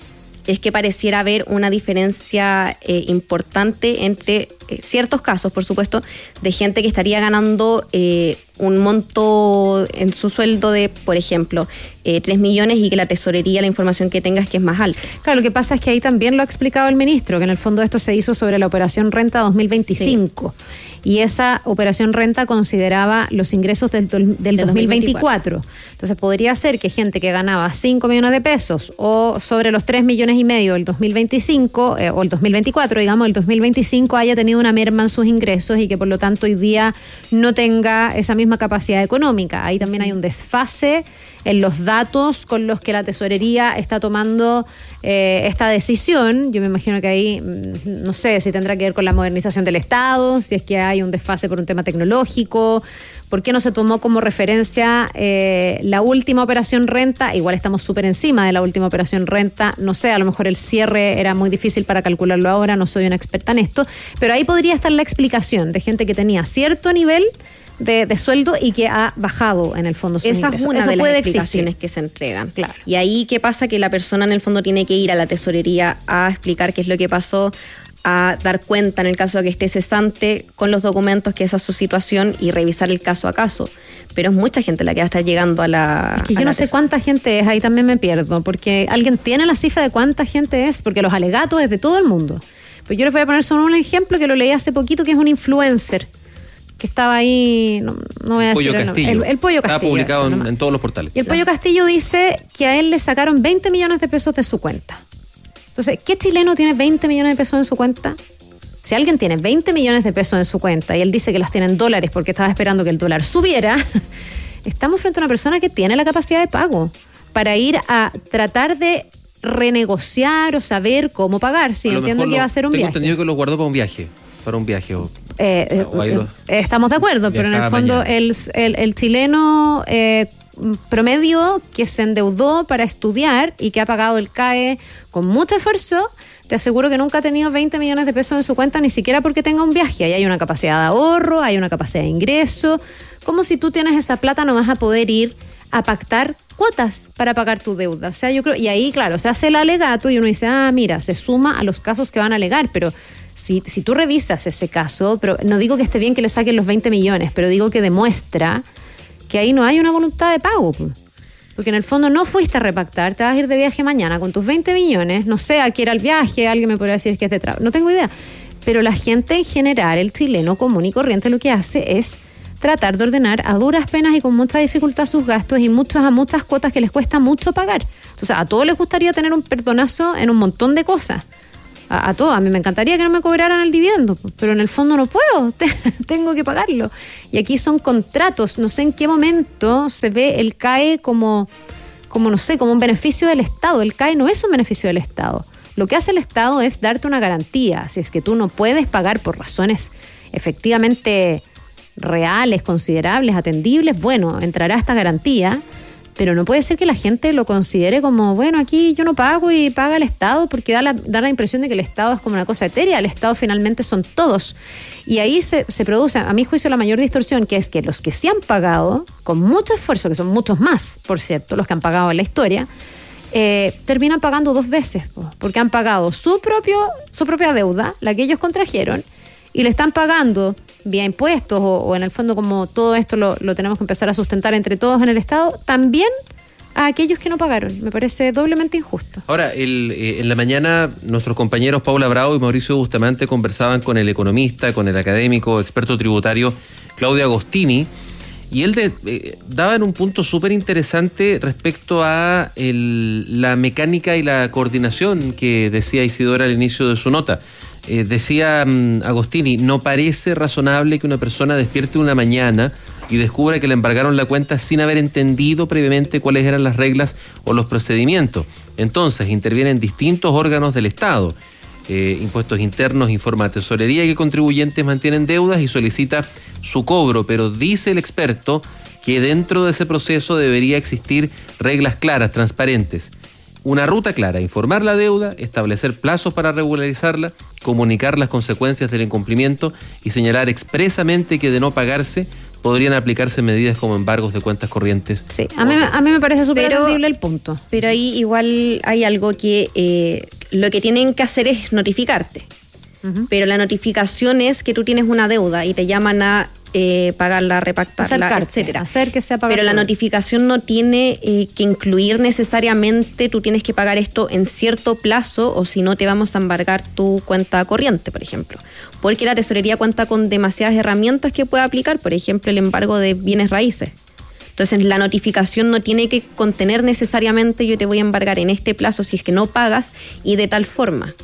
[SPEAKER 21] es que pareciera haber una diferencia eh, importante entre eh, ciertos casos, por supuesto, de gente que estaría ganando eh, un monto en su sueldo de, por ejemplo, eh, tres millones, y que la tesorería, la información que tenga es que es más alta.
[SPEAKER 2] Claro, lo que pasa es que ahí también lo ha explicado el ministro, que en el fondo esto se hizo sobre la operación Renta dos mil veinticinco. Sí. Y esa operación Renta consideraba los ingresos del, del, del dos mil veinticuatro. Entonces podría ser que gente que ganaba cinco millones de pesos o sobre los tres millones y medio del dos mil veinticinco, eh, o el dos mil veinticuatro, digamos, el dos mil veinticinco haya tenido una merma en sus ingresos y que por lo tanto hoy día no tenga esa misma capacidad económica. Ahí también hay un desfase en los datos con los que la tesorería está tomando eh, esta decisión. Yo me imagino que ahí, no sé si tendrá que ver con la modernización del Estado, si es que hay un desfase por un tema tecnológico. ¿Por qué no se tomó como referencia eh, la última operación Renta? Igual estamos súper encima de la última operación Renta. No sé, a lo mejor el cierre era muy difícil para calcularlo ahora, no soy una experta en esto, pero ahí podría estar la explicación de gente que tenía cierto nivel De, de sueldo y que ha bajado en el fondo sus
[SPEAKER 21] Esa
[SPEAKER 2] ingresos.
[SPEAKER 21] es una
[SPEAKER 2] Eso
[SPEAKER 21] de
[SPEAKER 2] puede
[SPEAKER 21] las
[SPEAKER 2] existir.
[SPEAKER 21] explicaciones que se entregan.
[SPEAKER 2] Claro.
[SPEAKER 21] Y ahí, ¿qué pasa? Que la persona en el fondo tiene que ir a la tesorería a explicar qué es lo que pasó, a dar cuenta en el caso de que esté cesante con los documentos, que esa es su situación, y revisar el caso a caso. Pero es mucha gente la que va a estar llegando a la...
[SPEAKER 2] Es que yo no sé cuánta gente es, ahí también me pierdo, porque alguien tiene la cifra de cuánta gente es, porque los alegatos es de todo el mundo. Pues yo les voy a poner solo un ejemplo que lo leí hace poquito, que es un influencer que estaba ahí, no, no voy a
[SPEAKER 3] Pollo
[SPEAKER 2] decir
[SPEAKER 3] Castillo.
[SPEAKER 2] el, el Pollo Castillo.
[SPEAKER 3] Estaba publicado
[SPEAKER 2] eso,
[SPEAKER 3] en, en todos los portales.
[SPEAKER 2] Y el Pollo Castillo dice que a él le sacaron veinte millones de pesos de su cuenta. Entonces, ¿qué chileno tiene veinte millones de pesos en su cuenta? Si alguien tiene veinte millones de pesos en su cuenta y él dice que las tiene en dólares porque estaba esperando que el dólar subiera, estamos frente a una persona que tiene la capacidad de pago para ir a tratar de renegociar o saber cómo pagar. Sí, entiendo que va a ser un
[SPEAKER 3] tengo
[SPEAKER 2] viaje.
[SPEAKER 3] Tengo entendido que lo guardó para un viaje. Para un viaje. O,
[SPEAKER 2] eh, eh,
[SPEAKER 3] o
[SPEAKER 2] eh, estamos de acuerdo, pero en el fondo el, el, el chileno eh, promedio que se endeudó para estudiar y que ha pagado el C A E con mucho esfuerzo, te aseguro que nunca ha tenido veinte millones de pesos en su cuenta, ni siquiera porque tenga un viaje. Ahí hay una capacidad de ahorro, hay una capacidad de ingreso. ¿cómo si tú tienes esa plata no vas a poder ir a pactar cuotas para pagar tu deuda? O sea, yo creo, y ahí, claro, se hace el alegato y uno dice, ah, mira, se suma a los casos que van a alegar, pero si, si tú revisas ese caso, pero no digo que esté bien que le saquen los veinte millones, pero digo que demuestra que ahí no hay una voluntad de pago, porque en el fondo no fuiste a repactar, te vas a ir de viaje mañana con tus veinte millones, no sé a qué era el viaje, alguien me podría decir que es de trabajo, no tengo idea, pero la gente en general, el chileno común y corriente, lo que hace es tratar de ordenar a duras penas y con mucha dificultad sus gastos y muchas a muchas cuotas que les cuesta mucho pagar. Entonces, a todos les gustaría tener un perdonazo en un montón de cosas. A, a todos. A mí me encantaría que no me cobraran el dividendo, pero en el fondo no puedo. Tengo que pagarlo. Y aquí son contratos. No sé en qué momento se ve el C A E como, como, no sé, como un beneficio del Estado. El C A E no es un beneficio del Estado. Lo que hace el Estado es darte una garantía. Si es que tú no puedes pagar por razones efectivamente reales, considerables, atendibles, bueno, entrará esta garantía, pero no puede ser que la gente lo considere como, bueno, aquí yo no pago y paga el Estado, porque da la, da la impresión de que el Estado es como una cosa etérea. El Estado finalmente son todos. Y ahí se, se produce, a mi juicio, la mayor distorsión, que es que los que sí han pagado, con mucho esfuerzo, que son muchos más, por cierto, los que han pagado en la historia, eh, terminan pagando dos veces, porque han pagado su, propio, su propia deuda, la que ellos contrajeron, y le están pagando vía impuestos o, o en el fondo, como todo esto lo, lo tenemos que empezar a sustentar entre todos en el Estado, también a aquellos que no pagaron. Me parece doblemente injusto.
[SPEAKER 3] Ahora, el, eh, en la mañana nuestros compañeros Paula Bravo y Mauricio Bustamante conversaban con el economista, con el académico, experto tributario Claudio Agostini, y él de, eh, daba en un punto súper interesante respecto a el, la mecánica y la coordinación que decía Isidora al inicio de su nota. Eh, decía um, Agostini, no parece razonable que una persona despierte una mañana y descubra que le embargaron la cuenta sin haber entendido previamente cuáles eran las reglas o los procedimientos. Entonces intervienen distintos órganos del Estado, eh, impuestos internos, informa a tesorería que contribuyentes mantienen deudas y solicita su cobro, pero dice el experto que dentro de ese proceso debería existir reglas claras, transparentes. Una ruta clara, informar la deuda, establecer plazos para regularizarla, comunicar las consecuencias del incumplimiento y señalar expresamente que de no pagarse podrían aplicarse medidas como embargos de cuentas corrientes.
[SPEAKER 2] Sí, a mí, a mí me parece súper entendible el punto.
[SPEAKER 21] Pero ahí igual hay algo que eh, lo que tienen que hacer es notificarte. Uh-huh. Pero la notificación es que tú tienes una deuda y te llaman a Eh, pagarla, repactarla,
[SPEAKER 2] Acercarte,
[SPEAKER 21] etcétera.
[SPEAKER 2] Hacer que sea pagar.
[SPEAKER 21] Pero la notificación no tiene eh, que incluir necesariamente tú tienes que pagar esto en cierto plazo o si no te vamos a embargar tu cuenta corriente, por ejemplo. Porque la tesorería cuenta con demasiadas herramientas que puede aplicar, por ejemplo, el embargo de bienes raíces. Entonces la notificación no tiene que contener necesariamente yo te voy a embargar en este plazo si es que no pagas y de tal forma.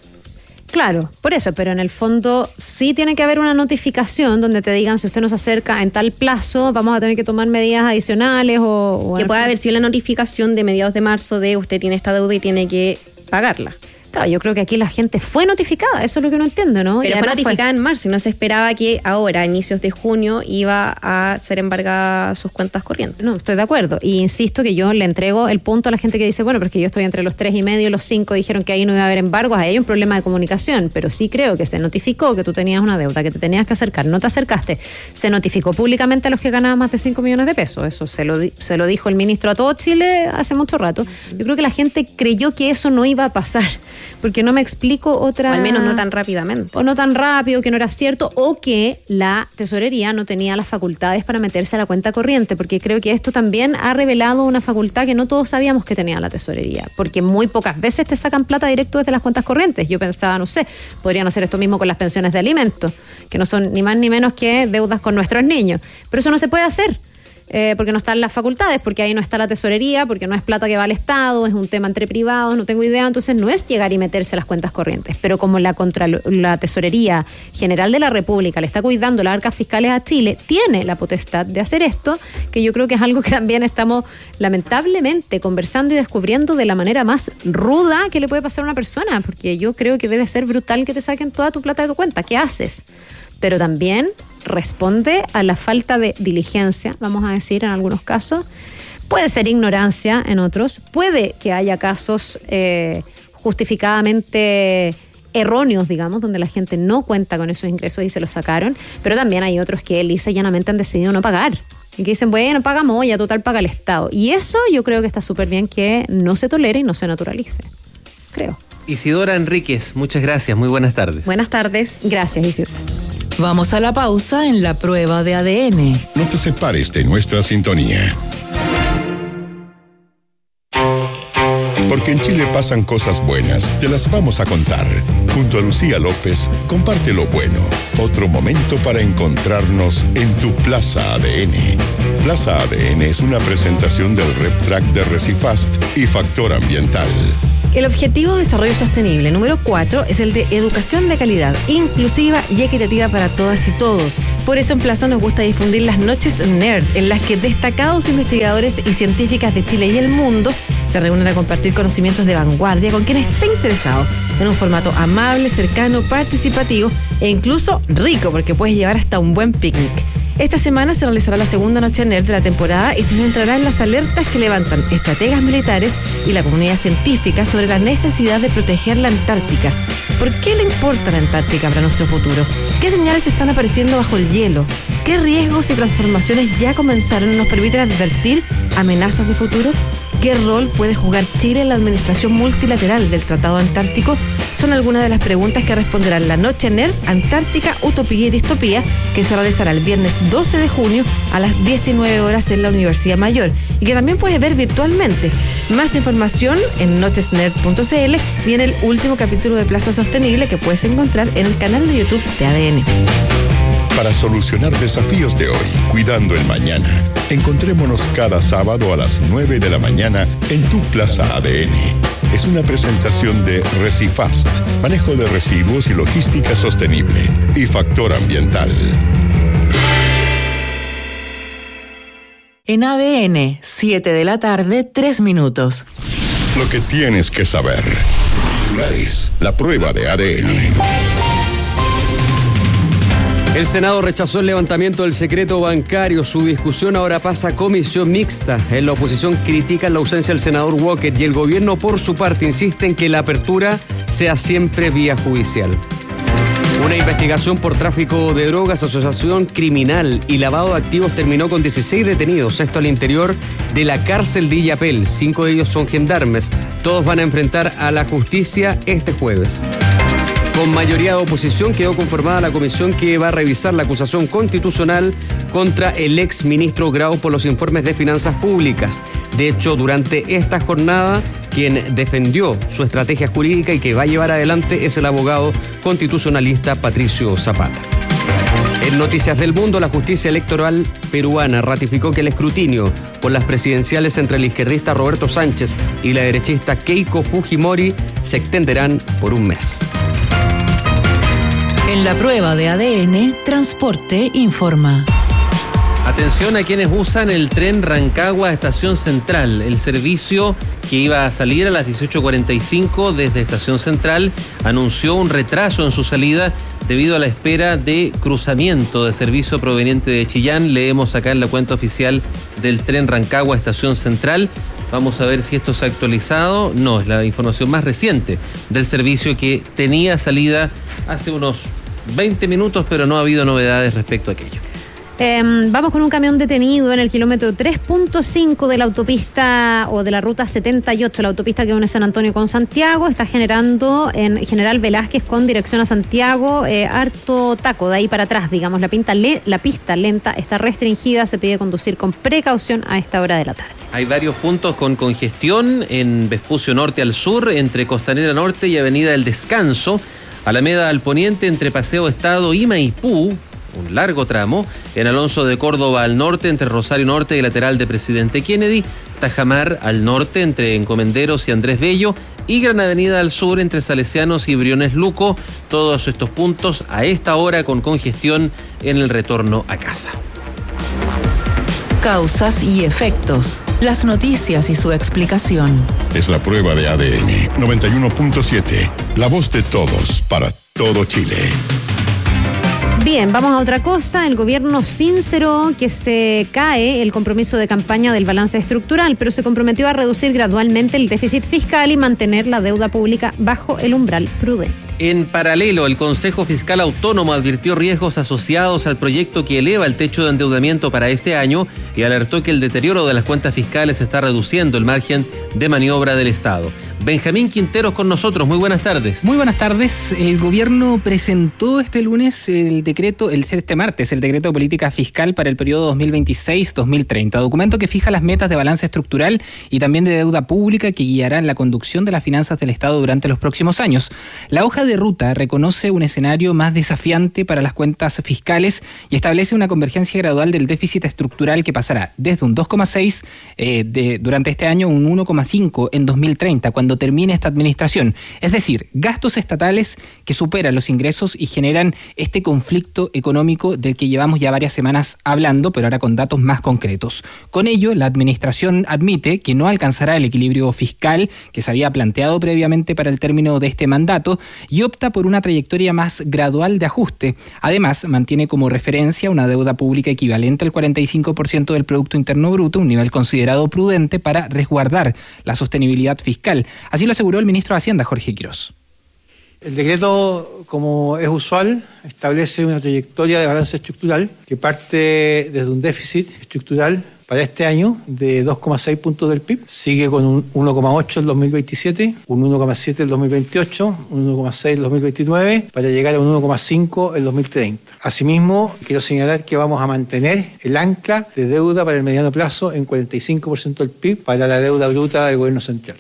[SPEAKER 2] Claro, por eso, pero en el fondo sí tiene que haber una notificación donde te digan si usted nos acerca en tal plazo, vamos a tener que tomar medidas adicionales o... o
[SPEAKER 21] que pueda haber sido la notificación de mediados de marzo de usted tiene esta deuda y tiene que pagarla.
[SPEAKER 2] Claro, yo creo que aquí la gente fue notificada, eso es lo que uno entiende, ¿no?
[SPEAKER 21] Pero fue notificada fue... en marzo y no se esperaba que ahora, a inicios de junio, iba a ser embargada sus cuentas corrientes.
[SPEAKER 2] No, estoy de acuerdo. Y insisto que yo le entrego el punto a la gente que dice, bueno, pero es que yo estoy entre los tres y medio y los cinco, dijeron que ahí no iba a haber embargos, ahí hay un problema de comunicación, pero sí creo que se notificó que tú tenías una deuda, que te tenías que acercar, no te acercaste. Se notificó públicamente a los que ganaban más de cinco millones de pesos, eso se lo, se lo dijo el ministro a todo Chile hace mucho rato. Yo creo que la gente creyó que eso no iba a pasar, porque no me explico otra...
[SPEAKER 21] O al menos no tan rápidamente.
[SPEAKER 2] O no tan rápido, que no era cierto, o que la tesorería no tenía las facultades para meterse a la cuenta corriente, porque creo que esto también ha revelado una facultad que no todos sabíamos que tenía la tesorería, porque muy pocas veces te sacan plata directo desde las cuentas corrientes. Yo pensaba, no sé, podrían hacer esto mismo con las pensiones de alimentos, que no son ni más ni menos que deudas con nuestros niños, pero eso no se puede hacer. Eh, porque no están las facultades, porque ahí no está la tesorería, porque no es plata que va al Estado, es un tema entre privados, no tengo idea, entonces no es llegar y meterse a las cuentas corrientes, pero como la, contra, la Tesorería General de la República le está cuidando las arcas fiscales a Chile, tiene la potestad de hacer esto, que yo creo que es algo que también estamos lamentablemente conversando y descubriendo de la manera más ruda que le puede pasar a una persona, porque yo creo que debe ser brutal que te saquen toda tu plata de tu cuenta. ¿Qué haces? Pero también responde a la falta de diligencia, vamos a decir, en algunos casos. Puede ser ignorancia en otros. Puede que haya casos eh, justificadamente erróneos, digamos, donde la gente no cuenta con esos ingresos y se los sacaron, pero también hay otros que lisa y llanamente han decidido no pagar. Y que dicen, bueno, pagamos, ya total paga el Estado. Y eso yo creo que está súper bien que no se tolere y no se naturalice. Creo.
[SPEAKER 3] Isidora Enríquez, muchas gracias, muy buenas tardes.
[SPEAKER 21] Buenas tardes.
[SPEAKER 2] Gracias, Isidora.
[SPEAKER 4] Vamos a la pausa en la prueba de A D N.
[SPEAKER 5] No te separes de nuestra sintonía. Porque en Chile pasan cosas buenas, te las vamos a contar. Junto a Lucía López, comparte lo bueno. Otro momento para encontrarnos en tu Plaza A D N. Plaza A D N es una presentación del RepTrack de Recifast y Factor Ambiental.
[SPEAKER 7] El objetivo de desarrollo sostenible número cuatro es el de educación de calidad, inclusiva y equitativa para todas y todos. Por eso en Plaza nos gusta difundir las noches Nerd, en las que destacados investigadores y científicas de Chile y el mundo se reúnen a compartir conocimientos de vanguardia con quien esté interesado, en un formato amable, cercano, participativo e incluso rico, porque puedes llevar hasta un buen picnic. Esta semana se realizará la segunda noche Nerd de la temporada y se centrará en las alertas que levantan estrategas militares y la comunidad científica sobre la necesidad de proteger la Antártica. ¿Por qué le importa la Antártica para nuestro futuro? ¿Qué señales están apareciendo bajo el hielo? ¿Qué riesgos y transformaciones ya comenzaron y nos permiten advertir amenazas de futuro? ¿Qué rol puede jugar Chile en la administración multilateral del Tratado Antártico? Son algunas de las preguntas que responderán la Noche Nerd Antártica, Utopía y Distopía, que se realizará el viernes doce de junio a las diecinueve horas en la Universidad Mayor y que también puedes ver virtualmente. Más información en noches nerd punto c l y en el último capítulo de Plaza Sostenible que puedes encontrar en el canal de YouTube de A D N.
[SPEAKER 5] Para solucionar desafíos de hoy, cuidando el mañana, encontrémonos cada sábado a las nueve de la mañana en tu Plaza A D N. Es una presentación de Recifast, manejo de residuos y logística sostenible, y Factor Ambiental.
[SPEAKER 4] En A D N, siete de la tarde, tres minutos.
[SPEAKER 5] Lo que tienes que saber. La prueba de A D N.
[SPEAKER 8] El Senado rechazó el levantamiento del secreto bancario. Su discusión ahora pasa a comisión mixta. En la oposición critican la ausencia del senador Walker y el gobierno, por su parte, insiste en que la apertura sea siempre vía judicial. Una investigación por tráfico de drogas, asociación criminal y lavado de activos terminó con dieciséis detenidos. Esto al interior de la cárcel de Illapel. Cinco de ellos son gendarmes. Todos van a enfrentar a la justicia este jueves. Con mayoría de oposición quedó conformada la comisión que va a revisar la acusación constitucional contra el ex ministro Grau por los informes de finanzas públicas. De hecho, durante esta jornada, quien defendió su estrategia jurídica y que va a llevar adelante es el abogado constitucionalista Patricio Zapata. En Noticias del Mundo, la justicia electoral peruana ratificó que el escrutinio por las presidenciales entre el izquierdista Roberto Sánchez y la derechista Keiko Fujimori se extenderán por un mes.
[SPEAKER 4] En la prueba de A D N, Transporte informa.
[SPEAKER 3] Atención a quienes usan el tren Rancagua Estación Central. El servicio que iba a salir a las dieciocho cuarenta y cinco desde Estación Central anunció un retraso en su salida debido a la espera de cruzamiento de servicio proveniente de Chillán. Leemos acá en la cuenta oficial del tren Rancagua Estación Central. Vamos a ver si esto se ha actualizado. No, es la información más reciente del servicio que tenía salida hace unos veinte minutos, pero no ha habido novedades respecto a aquello.
[SPEAKER 2] Eh, vamos con un camión detenido en el kilómetro tres punto cinco de la autopista o de la ruta setenta y ocho, la autopista que une San Antonio con Santiago. Está generando en General Velázquez con dirección a Santiago eh, harto taco de ahí para atrás, digamos. La, pinta le, la pista lenta está restringida, se pide conducir con precaución a esta hora de la tarde.
[SPEAKER 3] Hay varios puntos con congestión en Vespucio Norte al sur, entre Costanera Norte y Avenida El Descanso, Alameda al poniente entre Paseo Estado y Maipú, un largo tramo, en Alonso de Córdoba al norte entre Rosario Norte y lateral de Presidente Kennedy, Tajamar al norte entre Encomenderos y Andrés Bello y Gran Avenida al sur entre Salesianos y Briones Luco. Todos estos puntos a esta hora con congestión en el retorno a casa.
[SPEAKER 4] Causas y efectos. Las noticias y su explicación.
[SPEAKER 5] Es la prueba de A D N noventa y uno punto siete. La voz de todos para todo Chile.
[SPEAKER 2] Bien, vamos a otra cosa. El gobierno sinceró que se cae el compromiso de campaña del balance estructural, pero se comprometió a reducir gradualmente el déficit fiscal y mantener la deuda pública bajo el umbral prudente.
[SPEAKER 3] En paralelo, el Consejo Fiscal Autónomo advirtió riesgos asociados al proyecto que eleva el techo de endeudamiento para este año y alertó que el deterioro de las cuentas fiscales está reduciendo el margen de maniobra del Estado. Benjamín Quinteros con nosotros, muy buenas tardes.
[SPEAKER 9] Muy buenas tardes. El gobierno presentó este lunes el decreto, el, este martes, el decreto de política fiscal para el periodo dos mil veintiséis dos mil treinta, documento que fija las metas de balance estructural y también de deuda pública que guiarán la conducción de las finanzas del Estado durante los próximos años. La hoja de ruta reconoce un escenario más desafiante para las cuentas fiscales y establece una convergencia gradual del déficit estructural que pasará desde un dos coma seis eh, de, durante este año a un uno coma cinco en dos mil treinta, cuando termine esta administración. Es decir, gastos estatales que superan los ingresos y generan este conflicto económico del que llevamos ya varias semanas hablando, pero ahora con datos más concretos. Con ello, la administración admite que no alcanzará el equilibrio fiscal que se había planteado previamente para el término de este mandato y opta por una trayectoria más gradual de ajuste. Además, mantiene como referencia una deuda pública equivalente al cuarenta y cinco por ciento del Producto Interno Bruto, un nivel considerado prudente para resguardar la sostenibilidad fiscal. Así lo aseguró el ministro de Hacienda, Jorge Quirós.
[SPEAKER 6] El decreto, como es usual, establece una trayectoria de balance estructural que parte desde un déficit estructural para este año de dos coma seis puntos del P I B, sigue con un uno coma ocho el dos mil veintisiete, un uno coma siete el dos mil veintiocho, un uno coma seis el dos mil veintinueve, para llegar a un uno coma cinco el dos mil treinta. Asimismo, quiero señalar que vamos a mantener el ancla de deuda para el mediano plazo en cuarenta y cinco por ciento del P I B para la deuda bruta del gobierno central.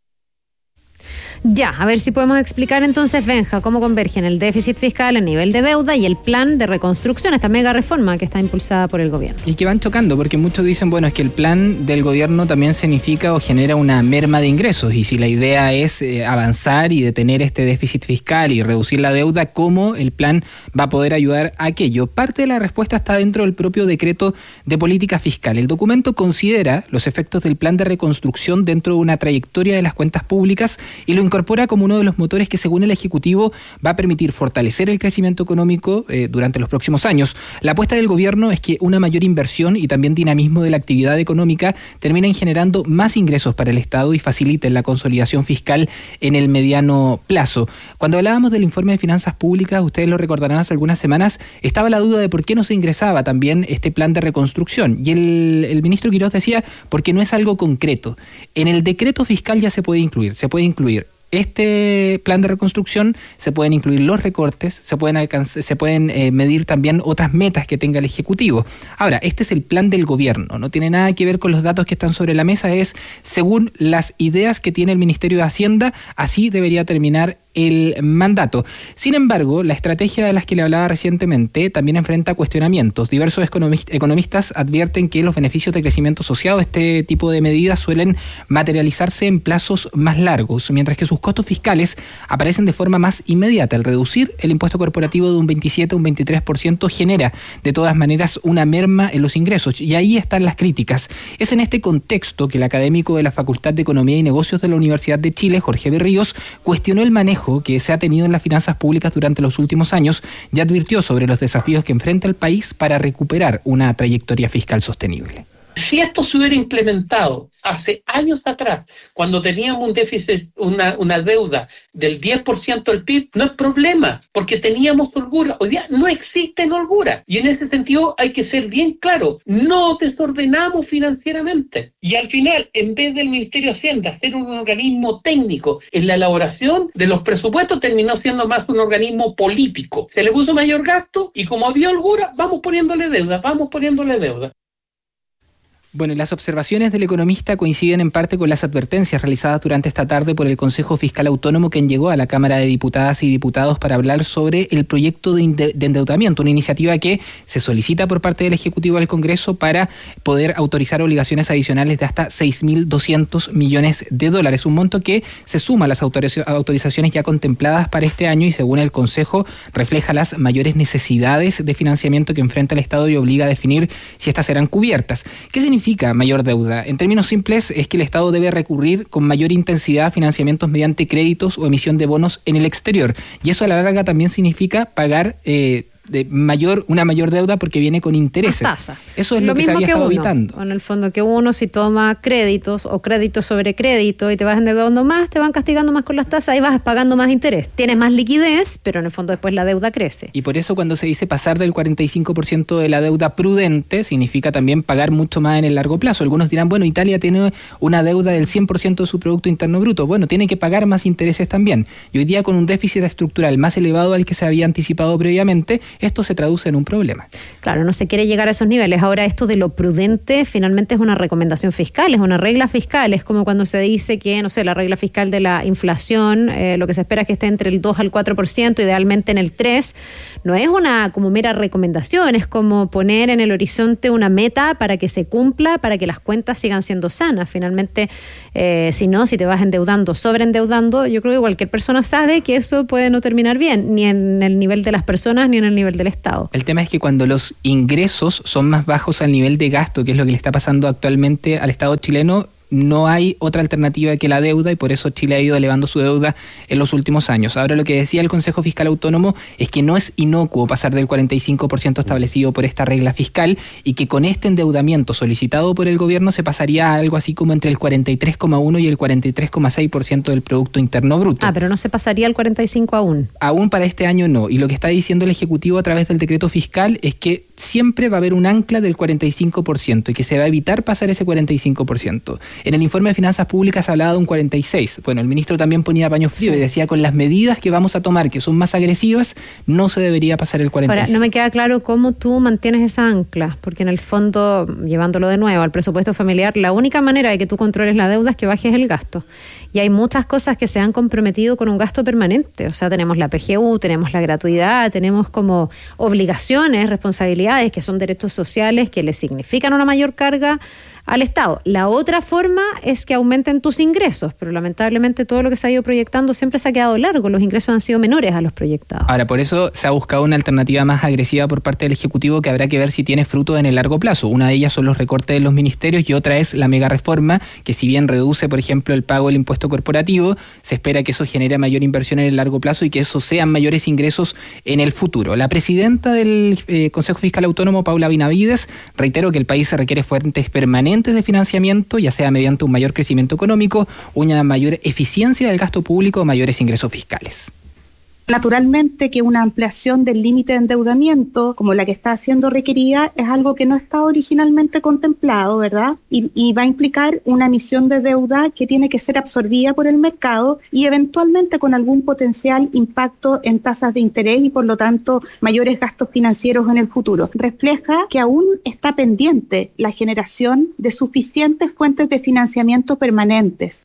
[SPEAKER 2] Ya, a ver si podemos explicar entonces, Benja, cómo convergen el déficit fiscal, el nivel de deuda y el plan de reconstrucción, esta mega reforma que está impulsada por el gobierno.
[SPEAKER 9] Y que van chocando, porque muchos dicen, bueno, es que el plan del gobierno también significa o genera una merma de ingresos, y si la idea es eh, avanzar y detener este déficit fiscal y reducir la deuda, ¿cómo el plan va a poder ayudar a aquello? Parte de la respuesta está dentro del propio decreto de política fiscal. El documento considera los efectos del plan de reconstrucción dentro de una trayectoria de las cuentas públicas y lo incorpora como uno de los motores que, según el Ejecutivo, va a permitir fortalecer el crecimiento económico eh, durante los próximos años. La apuesta del gobierno es que una mayor inversión y también dinamismo de la actividad económica terminen generando más ingresos para el Estado y faciliten la consolidación fiscal en el mediano plazo. Cuando hablábamos del informe de finanzas públicas, ustedes lo recordarán hace algunas semanas, estaba la duda de por qué no se ingresaba también este plan de reconstrucción. Y el, el ministro Quirós decía, porque no es algo concreto. En el decreto fiscal ya se puede incluir, se puede incluir este plan de reconstrucción, se pueden incluir los recortes, se pueden alcanzar, se pueden eh, medir también otras metas que tenga el Ejecutivo. Ahora, este es el plan del gobierno, no tiene nada que ver con los datos que están sobre la mesa, es según las ideas que tiene el Ministerio de Hacienda, así debería terminar el mandato. Sin embargo, la estrategia de las que le hablaba recientemente también enfrenta cuestionamientos. Diversos economistas advierten que los beneficios de crecimiento asociados a este tipo de medidas suelen materializarse en plazos más largos, mientras que sus costos fiscales aparecen de forma más inmediata. Al reducir el impuesto corporativo de un veintisiete a un veintitrés por ciento genera de todas maneras una merma en los ingresos, y ahí están las críticas. Es en este contexto que el académico de la Facultad de Economía y Negocios de la Universidad de Chile, Jorge Berríos, cuestionó el manejo que se ha tenido en las finanzas públicas durante los últimos años y advirtió sobre los desafíos que enfrenta el país para recuperar una trayectoria fiscal sostenible.
[SPEAKER 10] Si esto se hubiera implementado hace años atrás, cuando teníamos un déficit, una, una deuda del diez por ciento del P I B, no es problema, porque teníamos holgura. Hoy día no existe holgura. Y en ese sentido hay que ser bien claro, no desordenamos financieramente. Y al final, en vez del Ministerio de Hacienda ser un organismo técnico en la elaboración de los presupuestos, terminó siendo más un organismo político. Se le puso mayor gasto y como había holgura, vamos poniéndole deuda, vamos poniéndole deuda.
[SPEAKER 9] Bueno, las observaciones del economista coinciden en parte con las advertencias realizadas durante esta tarde por el Consejo Fiscal Autónomo, quien llegó a la Cámara de Diputadas y Diputados para hablar sobre el proyecto de, inde- de endeudamiento, una iniciativa que se solicita por parte del Ejecutivo al Congreso para poder autorizar obligaciones adicionales de hasta seis mil doscientos millones de dólares, un monto que se suma a las autoriz- autorizaciones ya contempladas para este año y, según el Consejo, refleja las mayores necesidades de financiamiento que enfrenta el Estado y obliga a definir si estas serán cubiertas. ¿Qué significa significa mayor deuda? En términos simples, es que el Estado debe recurrir con mayor intensidad a financiamientos mediante créditos o emisión de bonos en el exterior. Y eso a la larga también significa pagar eh, de mayor, una mayor deuda porque viene con intereses.
[SPEAKER 2] Más tasa.
[SPEAKER 9] Eso es lo,
[SPEAKER 2] lo
[SPEAKER 9] que
[SPEAKER 2] mismo
[SPEAKER 9] se había
[SPEAKER 2] que
[SPEAKER 9] estado
[SPEAKER 2] uno,
[SPEAKER 9] evitando.
[SPEAKER 2] En el fondo que uno si toma créditos o créditos sobre crédito y te vas endeudando más, te van castigando más con las tasas y vas pagando más interés. Tienes más liquidez, pero en el fondo después la deuda crece.
[SPEAKER 9] Y por eso cuando se dice pasar del cuarenta y cinco por ciento de la deuda prudente, significa también pagar mucho más en el largo plazo. Algunos dirán, bueno, Italia tiene una deuda del cien por ciento de su Producto Interno Bruto. Bueno, tiene que pagar más intereses también. Y hoy día con un déficit estructural más elevado al que se había anticipado previamente, esto se traduce en un problema.
[SPEAKER 2] Claro, no se quiere llegar a esos niveles. Ahora esto de lo prudente finalmente es una recomendación fiscal, es una regla fiscal. Es como cuando se dice que, no sé, la regla fiscal de la inflación, eh, lo que se espera es que esté entre el dos al cuatro por ciento, idealmente en el tres por ciento. No es una como mera recomendación, es como poner en el horizonte una meta para que se cumpla, para que las cuentas sigan siendo sanas. Finalmente, eh, si no, si te vas endeudando, sobreendeudando, yo creo que cualquier persona sabe que eso puede no terminar bien, ni en el nivel de las personas, ni en el nivel del Estado.
[SPEAKER 9] El tema es que cuando los ingresos son más bajos al nivel de gasto, que es lo que le está pasando actualmente al Estado chileno, no hay otra alternativa que la deuda y por eso Chile ha ido elevando su deuda en los últimos años. Ahora lo que decía el Consejo Fiscal Autónomo es que no es inocuo pasar del cuarenta y cinco por ciento establecido por esta regla fiscal y que con este endeudamiento solicitado por el gobierno se pasaría a algo así como entre el cuarenta y tres coma uno y el cuarenta y tres coma seis por ciento del Producto Interno Bruto.
[SPEAKER 2] Ah, pero no se pasaría al cuarenta y cinco aún.
[SPEAKER 9] Aún para este año no. Y lo que está diciendo el Ejecutivo a través del decreto fiscal es que siempre va a haber un ancla del cuarenta y cinco por ciento y que se va a evitar pasar ese cuarenta y cinco por ciento. En el informe de Finanzas Públicas se hablaba de un cuarenta y seis por ciento. Bueno, el ministro también ponía paño frío sí. y decía con las medidas que vamos a tomar, que son más agresivas, no se debería pasar el cuarenta y cinco por ciento.
[SPEAKER 2] Ahora, no me queda claro cómo tú mantienes esa ancla, porque en el fondo, llevándolo de nuevo al presupuesto familiar, la única manera de que tú controles la deuda es que bajes el gasto. Y hay muchas cosas que se han comprometido con un gasto permanente. O sea, tenemos la P G U, tenemos la gratuidad, tenemos como obligaciones, responsabilidades que son derechos sociales que le significan una mayor carga al Estado. La otra forma es que aumenten tus ingresos, pero lamentablemente todo lo que se ha ido proyectando siempre se ha quedado largo. Los ingresos han sido menores a los proyectados.
[SPEAKER 9] Ahora, por eso se ha buscado una alternativa más agresiva por parte del Ejecutivo que habrá que ver si tiene fruto en el largo plazo. Una de ellas son los recortes de los ministerios y otra es la mega reforma, que si bien reduce, por ejemplo, el pago del impuesto corporativo, se espera que eso genere mayor inversión en el largo plazo y que eso sean mayores ingresos en el futuro. La presidenta del eh, Consejo Fiscal Autónomo, Paula Benavides, reiteró que el país se requiere fuentes permanentes de financiamiento, ya sea mediante un mayor crecimiento económico, una mayor eficiencia del gasto público o mayores ingresos fiscales.
[SPEAKER 11] Naturalmente que una ampliación del límite de endeudamiento, como la que está siendo requerida, es algo que no estaba originalmente contemplado, ¿verdad? Y, y va a implicar una emisión de deuda que tiene que ser absorbida por el mercado y eventualmente con algún potencial impacto en tasas de interés y por lo tanto mayores gastos financieros en el futuro. Refleja que aún está pendiente la generación de suficientes fuentes de financiamiento permanentes.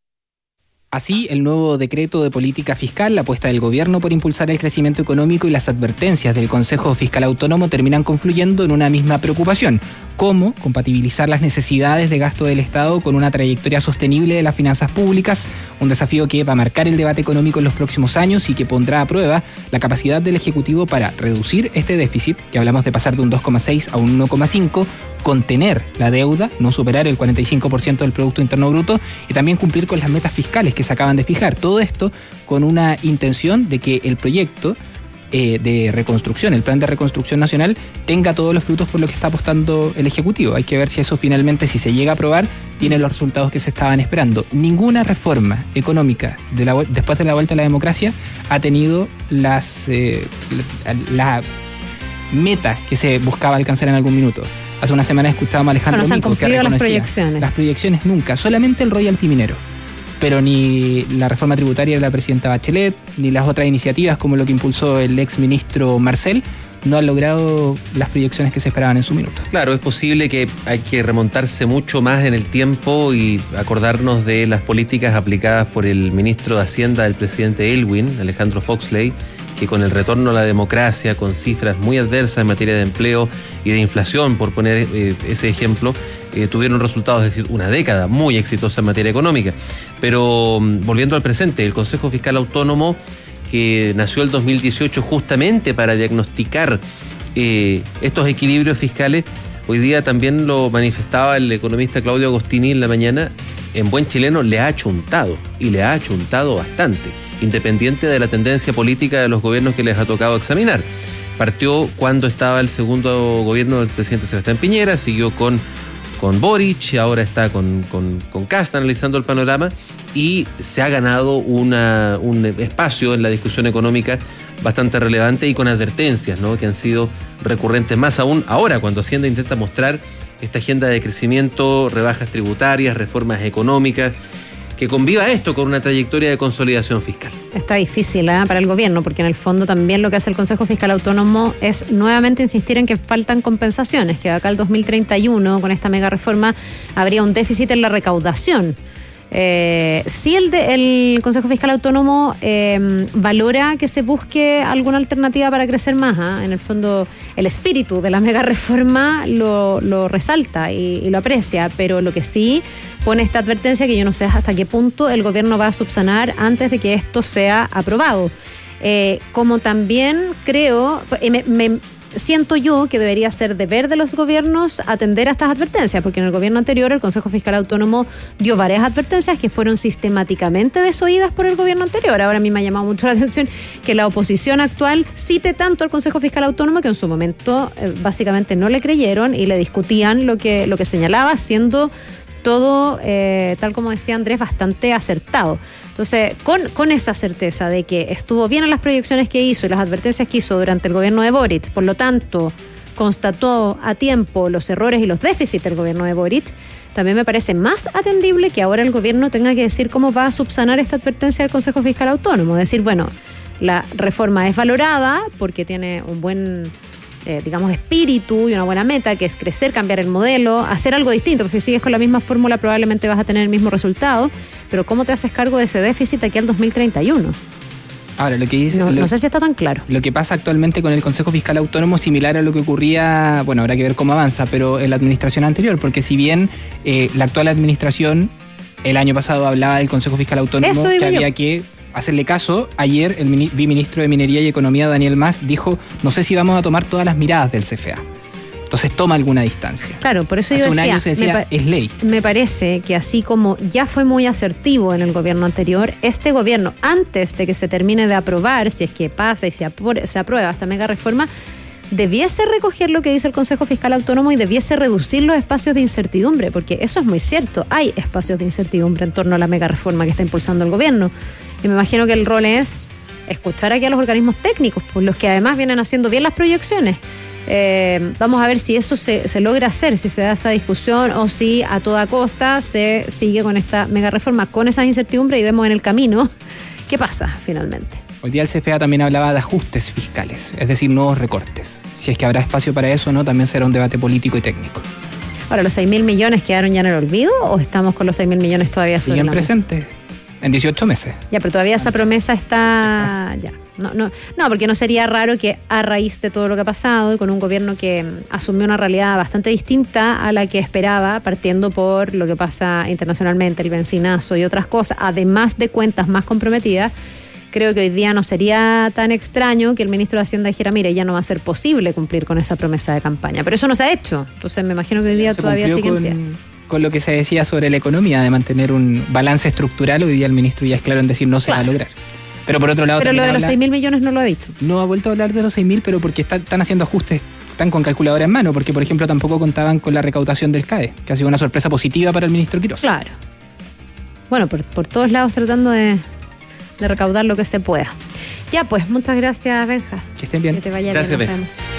[SPEAKER 9] Así, el nuevo decreto de política fiscal, la apuesta del gobierno por impulsar el crecimiento económico y las advertencias del Consejo Fiscal Autónomo terminan confluyendo en una misma preocupación: cómo compatibilizar las necesidades de gasto del Estado con una trayectoria sostenible de las finanzas públicas, un desafío que va a marcar el debate económico en los próximos años y que pondrá a prueba la capacidad del Ejecutivo para reducir este déficit, que hablamos de pasar de un dos coma seis a un uno coma cinco, contener la deuda, no superar el cuarenta y cinco por ciento del Producto Interno Bruto y también cumplir con las metas fiscales que se acaban de fijar. Todo esto con una intención de que el proyecto eh, de reconstrucción, el plan de reconstrucción nacional, tenga todos los frutos por lo que está apostando el Ejecutivo. Hay que ver si eso finalmente, si se llega a aprobar, tiene los resultados que se estaban esperando. Ninguna reforma económica de la, después de la vuelta a la democracia ha tenido las eh, la, la meta que se buscaba alcanzar en algún minuto. Hace una semana escuchábamos a Alejandro
[SPEAKER 2] bueno,
[SPEAKER 9] Mico, que reconocía
[SPEAKER 2] las proyecciones.
[SPEAKER 9] Las proyecciones nunca, solamente el royalty minero. Pero ni la reforma tributaria de la presidenta Bachelet, ni las otras iniciativas como lo que impulsó el ex ministro Marcel, no han logrado las proyecciones que se esperaban en su minuto.
[SPEAKER 3] Claro, es posible que hay que remontarse mucho más en el tiempo y acordarnos de las políticas aplicadas por el ministro de Hacienda del presidente Aylwin, Alejandro Foxley, que con el retorno a la democracia, con cifras muy adversas en materia de empleo y de inflación, por poner eh, ese ejemplo, eh, tuvieron resultados de una década muy exitosa en materia económica. Pero volviendo al presente, el Consejo Fiscal Autónomo, que nació el dos mil dieciocho justamente para diagnosticar eh, estos equilibrios fiscales, hoy día también lo manifestaba el economista Claudio Agostini en la mañana, en buen chileno le ha achuntado, y le ha achuntado bastante, independiente de la tendencia política de los gobiernos que les ha tocado examinar. partió cuando estaba el segundo gobierno del presidente Sebastián Piñera, siguió con, con Boric, ahora está con, con, con Kast analizando el panorama y se ha ganado una, un espacio en la discusión económica bastante relevante y con advertencias, ¿no?, que han sido recurrentes, más aún ahora cuando Hacienda intenta mostrar esta agenda de crecimiento, rebajas tributarias, reformas económicas, que conviva esto con una trayectoria de consolidación fiscal.
[SPEAKER 2] Está difícil ¿eh? para el gobierno, porque en el fondo también lo que hace el Consejo Fiscal Autónomo es nuevamente insistir en que faltan compensaciones, que acá el dos mil treinta y uno, con esta mega reforma, habría un déficit en la recaudación. Eh, si el, de, el Consejo Fiscal Autónomo eh, valora que se busque alguna alternativa para crecer más, ¿eh? En el fondo el espíritu de la mega reforma lo, lo resalta y, y lo aprecia, pero lo que sí pone esta advertencia que yo no sé hasta qué punto el gobierno va a subsanar antes de que esto sea aprobado. Eh, como también creo, me, me siento yo que debería ser deber de los gobiernos atender a estas advertencias, porque en el gobierno anterior el Consejo Fiscal Autónomo dio varias advertencias que fueron sistemáticamente desoídas por el gobierno anterior. Ahora a mí me ha llamado mucho la atención que la oposición actual cite tanto al Consejo Fiscal Autónomo que en su momento eh, básicamente no le creyeron y le discutían lo que, lo que señalaba, siendo todo, eh, tal como decía Andrés, bastante acertado. Entonces, con, con esa certeza de que estuvo bien en las proyecciones que hizo y las advertencias que hizo durante el gobierno de Boric, por lo tanto, constató a tiempo los errores y los déficits del gobierno de Boric, también me parece más atendible que ahora el gobierno tenga que decir cómo va a subsanar esta advertencia del Consejo Fiscal Autónomo. Decir, bueno, la reforma es valorada porque tiene un buen... Eh, digamos, espíritu y una buena meta, que es crecer, cambiar el modelo, hacer algo distinto, porque si sigues con la misma fórmula probablemente vas a tener el mismo resultado, pero ¿cómo te haces cargo de ese déficit aquí al dos mil treinta y uno?
[SPEAKER 9] Ahora, lo que dice...
[SPEAKER 2] No,
[SPEAKER 9] lo,
[SPEAKER 2] no sé si está tan claro.
[SPEAKER 9] Lo que pasa actualmente con el Consejo Fiscal Autónomo es similar a lo que ocurría, bueno, habrá que ver cómo avanza, pero en la administración anterior, porque si bien eh, la actual administración el año pasado hablaba del Consejo Fiscal Autónomo, que había yo. que... hacerle caso, ayer el viceministro de Minería y Economía, Daniel Mas, dijo, no sé si vamos a tomar todas las miradas del C F A. Entonces toma alguna distancia.
[SPEAKER 2] Claro, por eso
[SPEAKER 9] Hace
[SPEAKER 2] yo decía...
[SPEAKER 9] un año se decía,
[SPEAKER 2] me
[SPEAKER 9] es ley.
[SPEAKER 2] Me parece que así como ya fue muy asertivo en el gobierno anterior, este gobierno, antes de que se termine de aprobar, si es que pasa y se, apro- se aprueba esta mega reforma, debiese recoger lo que dice el Consejo Fiscal Autónomo y debiese reducir los espacios de incertidumbre, porque eso es muy cierto, hay espacios de incertidumbre en torno a la mega reforma que está impulsando el gobierno. Y me imagino que el rol es escuchar aquí a los organismos técnicos, pues los que además vienen haciendo bien las proyecciones. Eh, vamos a ver si eso se, se logra hacer, si se da esa discusión o si a toda costa se sigue con esta mega reforma, con esas incertidumbres y vemos en el camino qué pasa finalmente.
[SPEAKER 9] Hoy día el C F A también hablaba de ajustes fiscales, es decir, nuevos recortes. Si es que habrá espacio para eso o no, también será un debate político y técnico. Ahora,
[SPEAKER 2] ¿los seis mil millones quedaron ya en el olvido o estamos con los seis mil millones todavía sobre
[SPEAKER 9] siguen
[SPEAKER 2] la mesa?
[SPEAKER 9] presentes. En dieciocho meses.
[SPEAKER 2] Ya, pero todavía esa promesa está... Ya. No, no, no, porque no sería raro que a raíz de todo lo que ha pasado y con un gobierno que asumió una realidad bastante distinta a la que esperaba, partiendo por lo que pasa internacionalmente, el bencinazo y otras cosas, además de cuentas más comprometidas, creo que hoy día no sería tan extraño que el ministro de Hacienda dijera, mire, ya no va a ser posible cumplir con esa promesa de campaña. Pero eso no se ha hecho. Entonces me imagino que hoy día
[SPEAKER 9] se
[SPEAKER 2] todavía sigue en pie.
[SPEAKER 9] Con lo que se decía sobre la economía, de mantener un balance estructural, hoy día el ministro ya es claro en decir no se claro. va a lograr. Pero por otro lado...
[SPEAKER 2] Pero lo de
[SPEAKER 9] habla,
[SPEAKER 2] los seis mil millones no lo ha dicho.
[SPEAKER 9] No ha vuelto a hablar de los seis mil, pero porque está, están haciendo ajustes, están con calculadora en mano, porque por ejemplo tampoco contaban con la recaudación del C A E, que ha sido una sorpresa positiva para el ministro Quirós.
[SPEAKER 2] Claro. Bueno, por, por todos lados tratando de, de recaudar lo que se pueda. Ya pues, muchas gracias, Benja.
[SPEAKER 9] Que estén bien.
[SPEAKER 2] Que te vaya
[SPEAKER 3] gracias,
[SPEAKER 2] bien, nos
[SPEAKER 3] Benja.
[SPEAKER 2] vemos.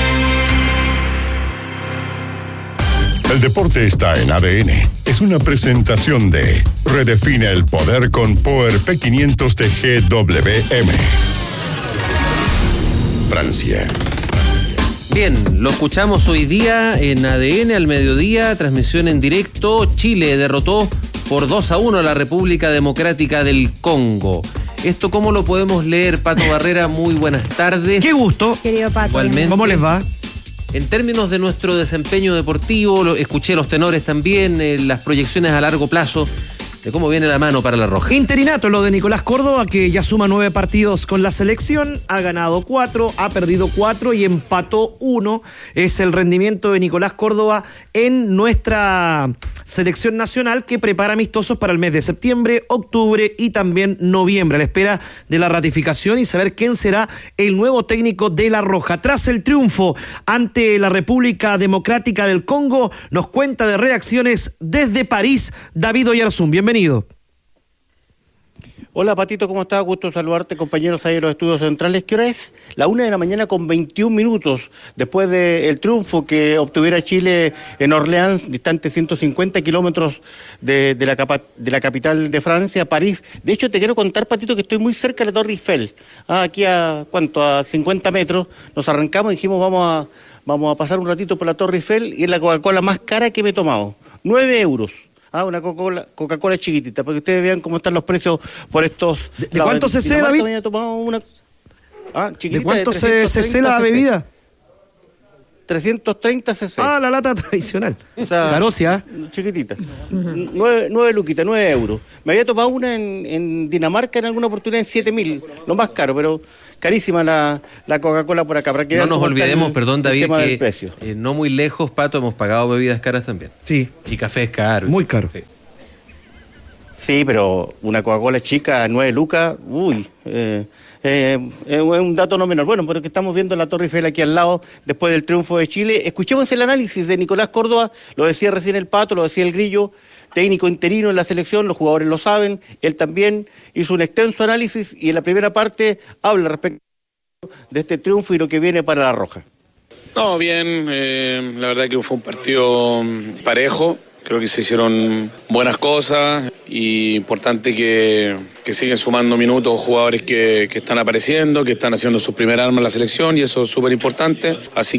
[SPEAKER 5] El deporte está en A D N. Es una presentación de Redefine el poder con Power P quinientos de G W M. Francia.
[SPEAKER 3] Bien, lo escuchamos hoy día en A D N al mediodía, transmisión en directo. Chile derrotó por dos a uno a la República Democrática del Congo. ¿Esto cómo lo podemos leer, Pato Barrera? Muy buenas tardes.
[SPEAKER 12] Qué gusto.
[SPEAKER 2] Querido Pato.
[SPEAKER 3] Igualmente.
[SPEAKER 12] ¿Cómo les va?
[SPEAKER 3] En términos de nuestro desempeño deportivo, lo, escuché los tenores también, eh, las proyecciones a largo plazo de cómo viene la mano para la Roja.
[SPEAKER 12] Interinato lo de Nicolás Córdoba, que ya suma nueve partidos con la selección, ha ganado cuatro, ha perdido cuatro y empató uno. Es el rendimiento de Nicolás Córdoba en nuestra selección nacional, que prepara amistosos para el mes de septiembre, octubre y también noviembre, a la espera de la ratificación y saber quién será el nuevo técnico de la Roja. Tras el triunfo ante la República Democrática del Congo, nos cuenta de reacciones desde París David Oyarzún. Bienvenido.
[SPEAKER 13] Hola Patito, ¿cómo estás? Gusto saludarte, compañeros ahí en los estudios centrales. ¿Qué hora es? La una de la mañana con veintiún minutos, después del triunfo que obtuviera Chile en Orleans, distante ciento cincuenta kilómetros de, de, la capa, de la capital de Francia, París. De hecho, te quiero contar, Patito, que estoy muy cerca de la Torre Eiffel. Ah, aquí a, ¿cuánto? A cincuenta metros. Nos arrancamos y dijimos, vamos a, vamos a pasar un ratito por la Torre Eiffel, y es la Coca-Cola más cara que me he tomado. nueve euros. Ah, una Coca-Cola, Coca-Cola chiquitita, para que ustedes vean cómo están los precios por estos...
[SPEAKER 12] ¿De, ¿de cuánto se cede, David?
[SPEAKER 13] Una... Ah,
[SPEAKER 12] ¿De cuánto se cede la bebida?
[SPEAKER 13] trescientos treinta cc.
[SPEAKER 12] Ah, la lata tradicional.
[SPEAKER 13] O sea,
[SPEAKER 12] Carosia.
[SPEAKER 13] Chiquitita. Uh-huh. Nueve, nueve luquitas, nueve euros. Me había tomado una en, en Dinamarca en alguna oportunidad en siete mil, lo más caro, pero carísima la, la Coca-Cola por acá. Para que
[SPEAKER 3] no nos olvidemos, el, perdón David, que eh, no muy lejos, Pato, hemos pagado bebidas caras también.
[SPEAKER 12] Sí.
[SPEAKER 3] Y café es caro.
[SPEAKER 12] Muy caro.
[SPEAKER 13] Sí, sí, pero una Coca-Cola chica, nueve lucas, uy... Eh, Eh, es un dato no menor. Bueno, pero que estamos viendo la Torre Eiffel aquí al lado después del triunfo de Chile. Escuchemos el análisis de Nicolás Córdoba, lo decía recién el Pato, lo decía el Grillo, técnico interino en la selección, los jugadores lo saben, él también hizo un extenso análisis y en la primera parte habla respecto de este triunfo y lo que viene para la Roja.
[SPEAKER 15] No, bien, eh, la verdad que fue un partido parejo. Creo que se hicieron buenas cosas y importante que, que siguen sumando minutos jugadores que, que están apareciendo, que están haciendo su primer arma en la selección y eso es súper importante. Así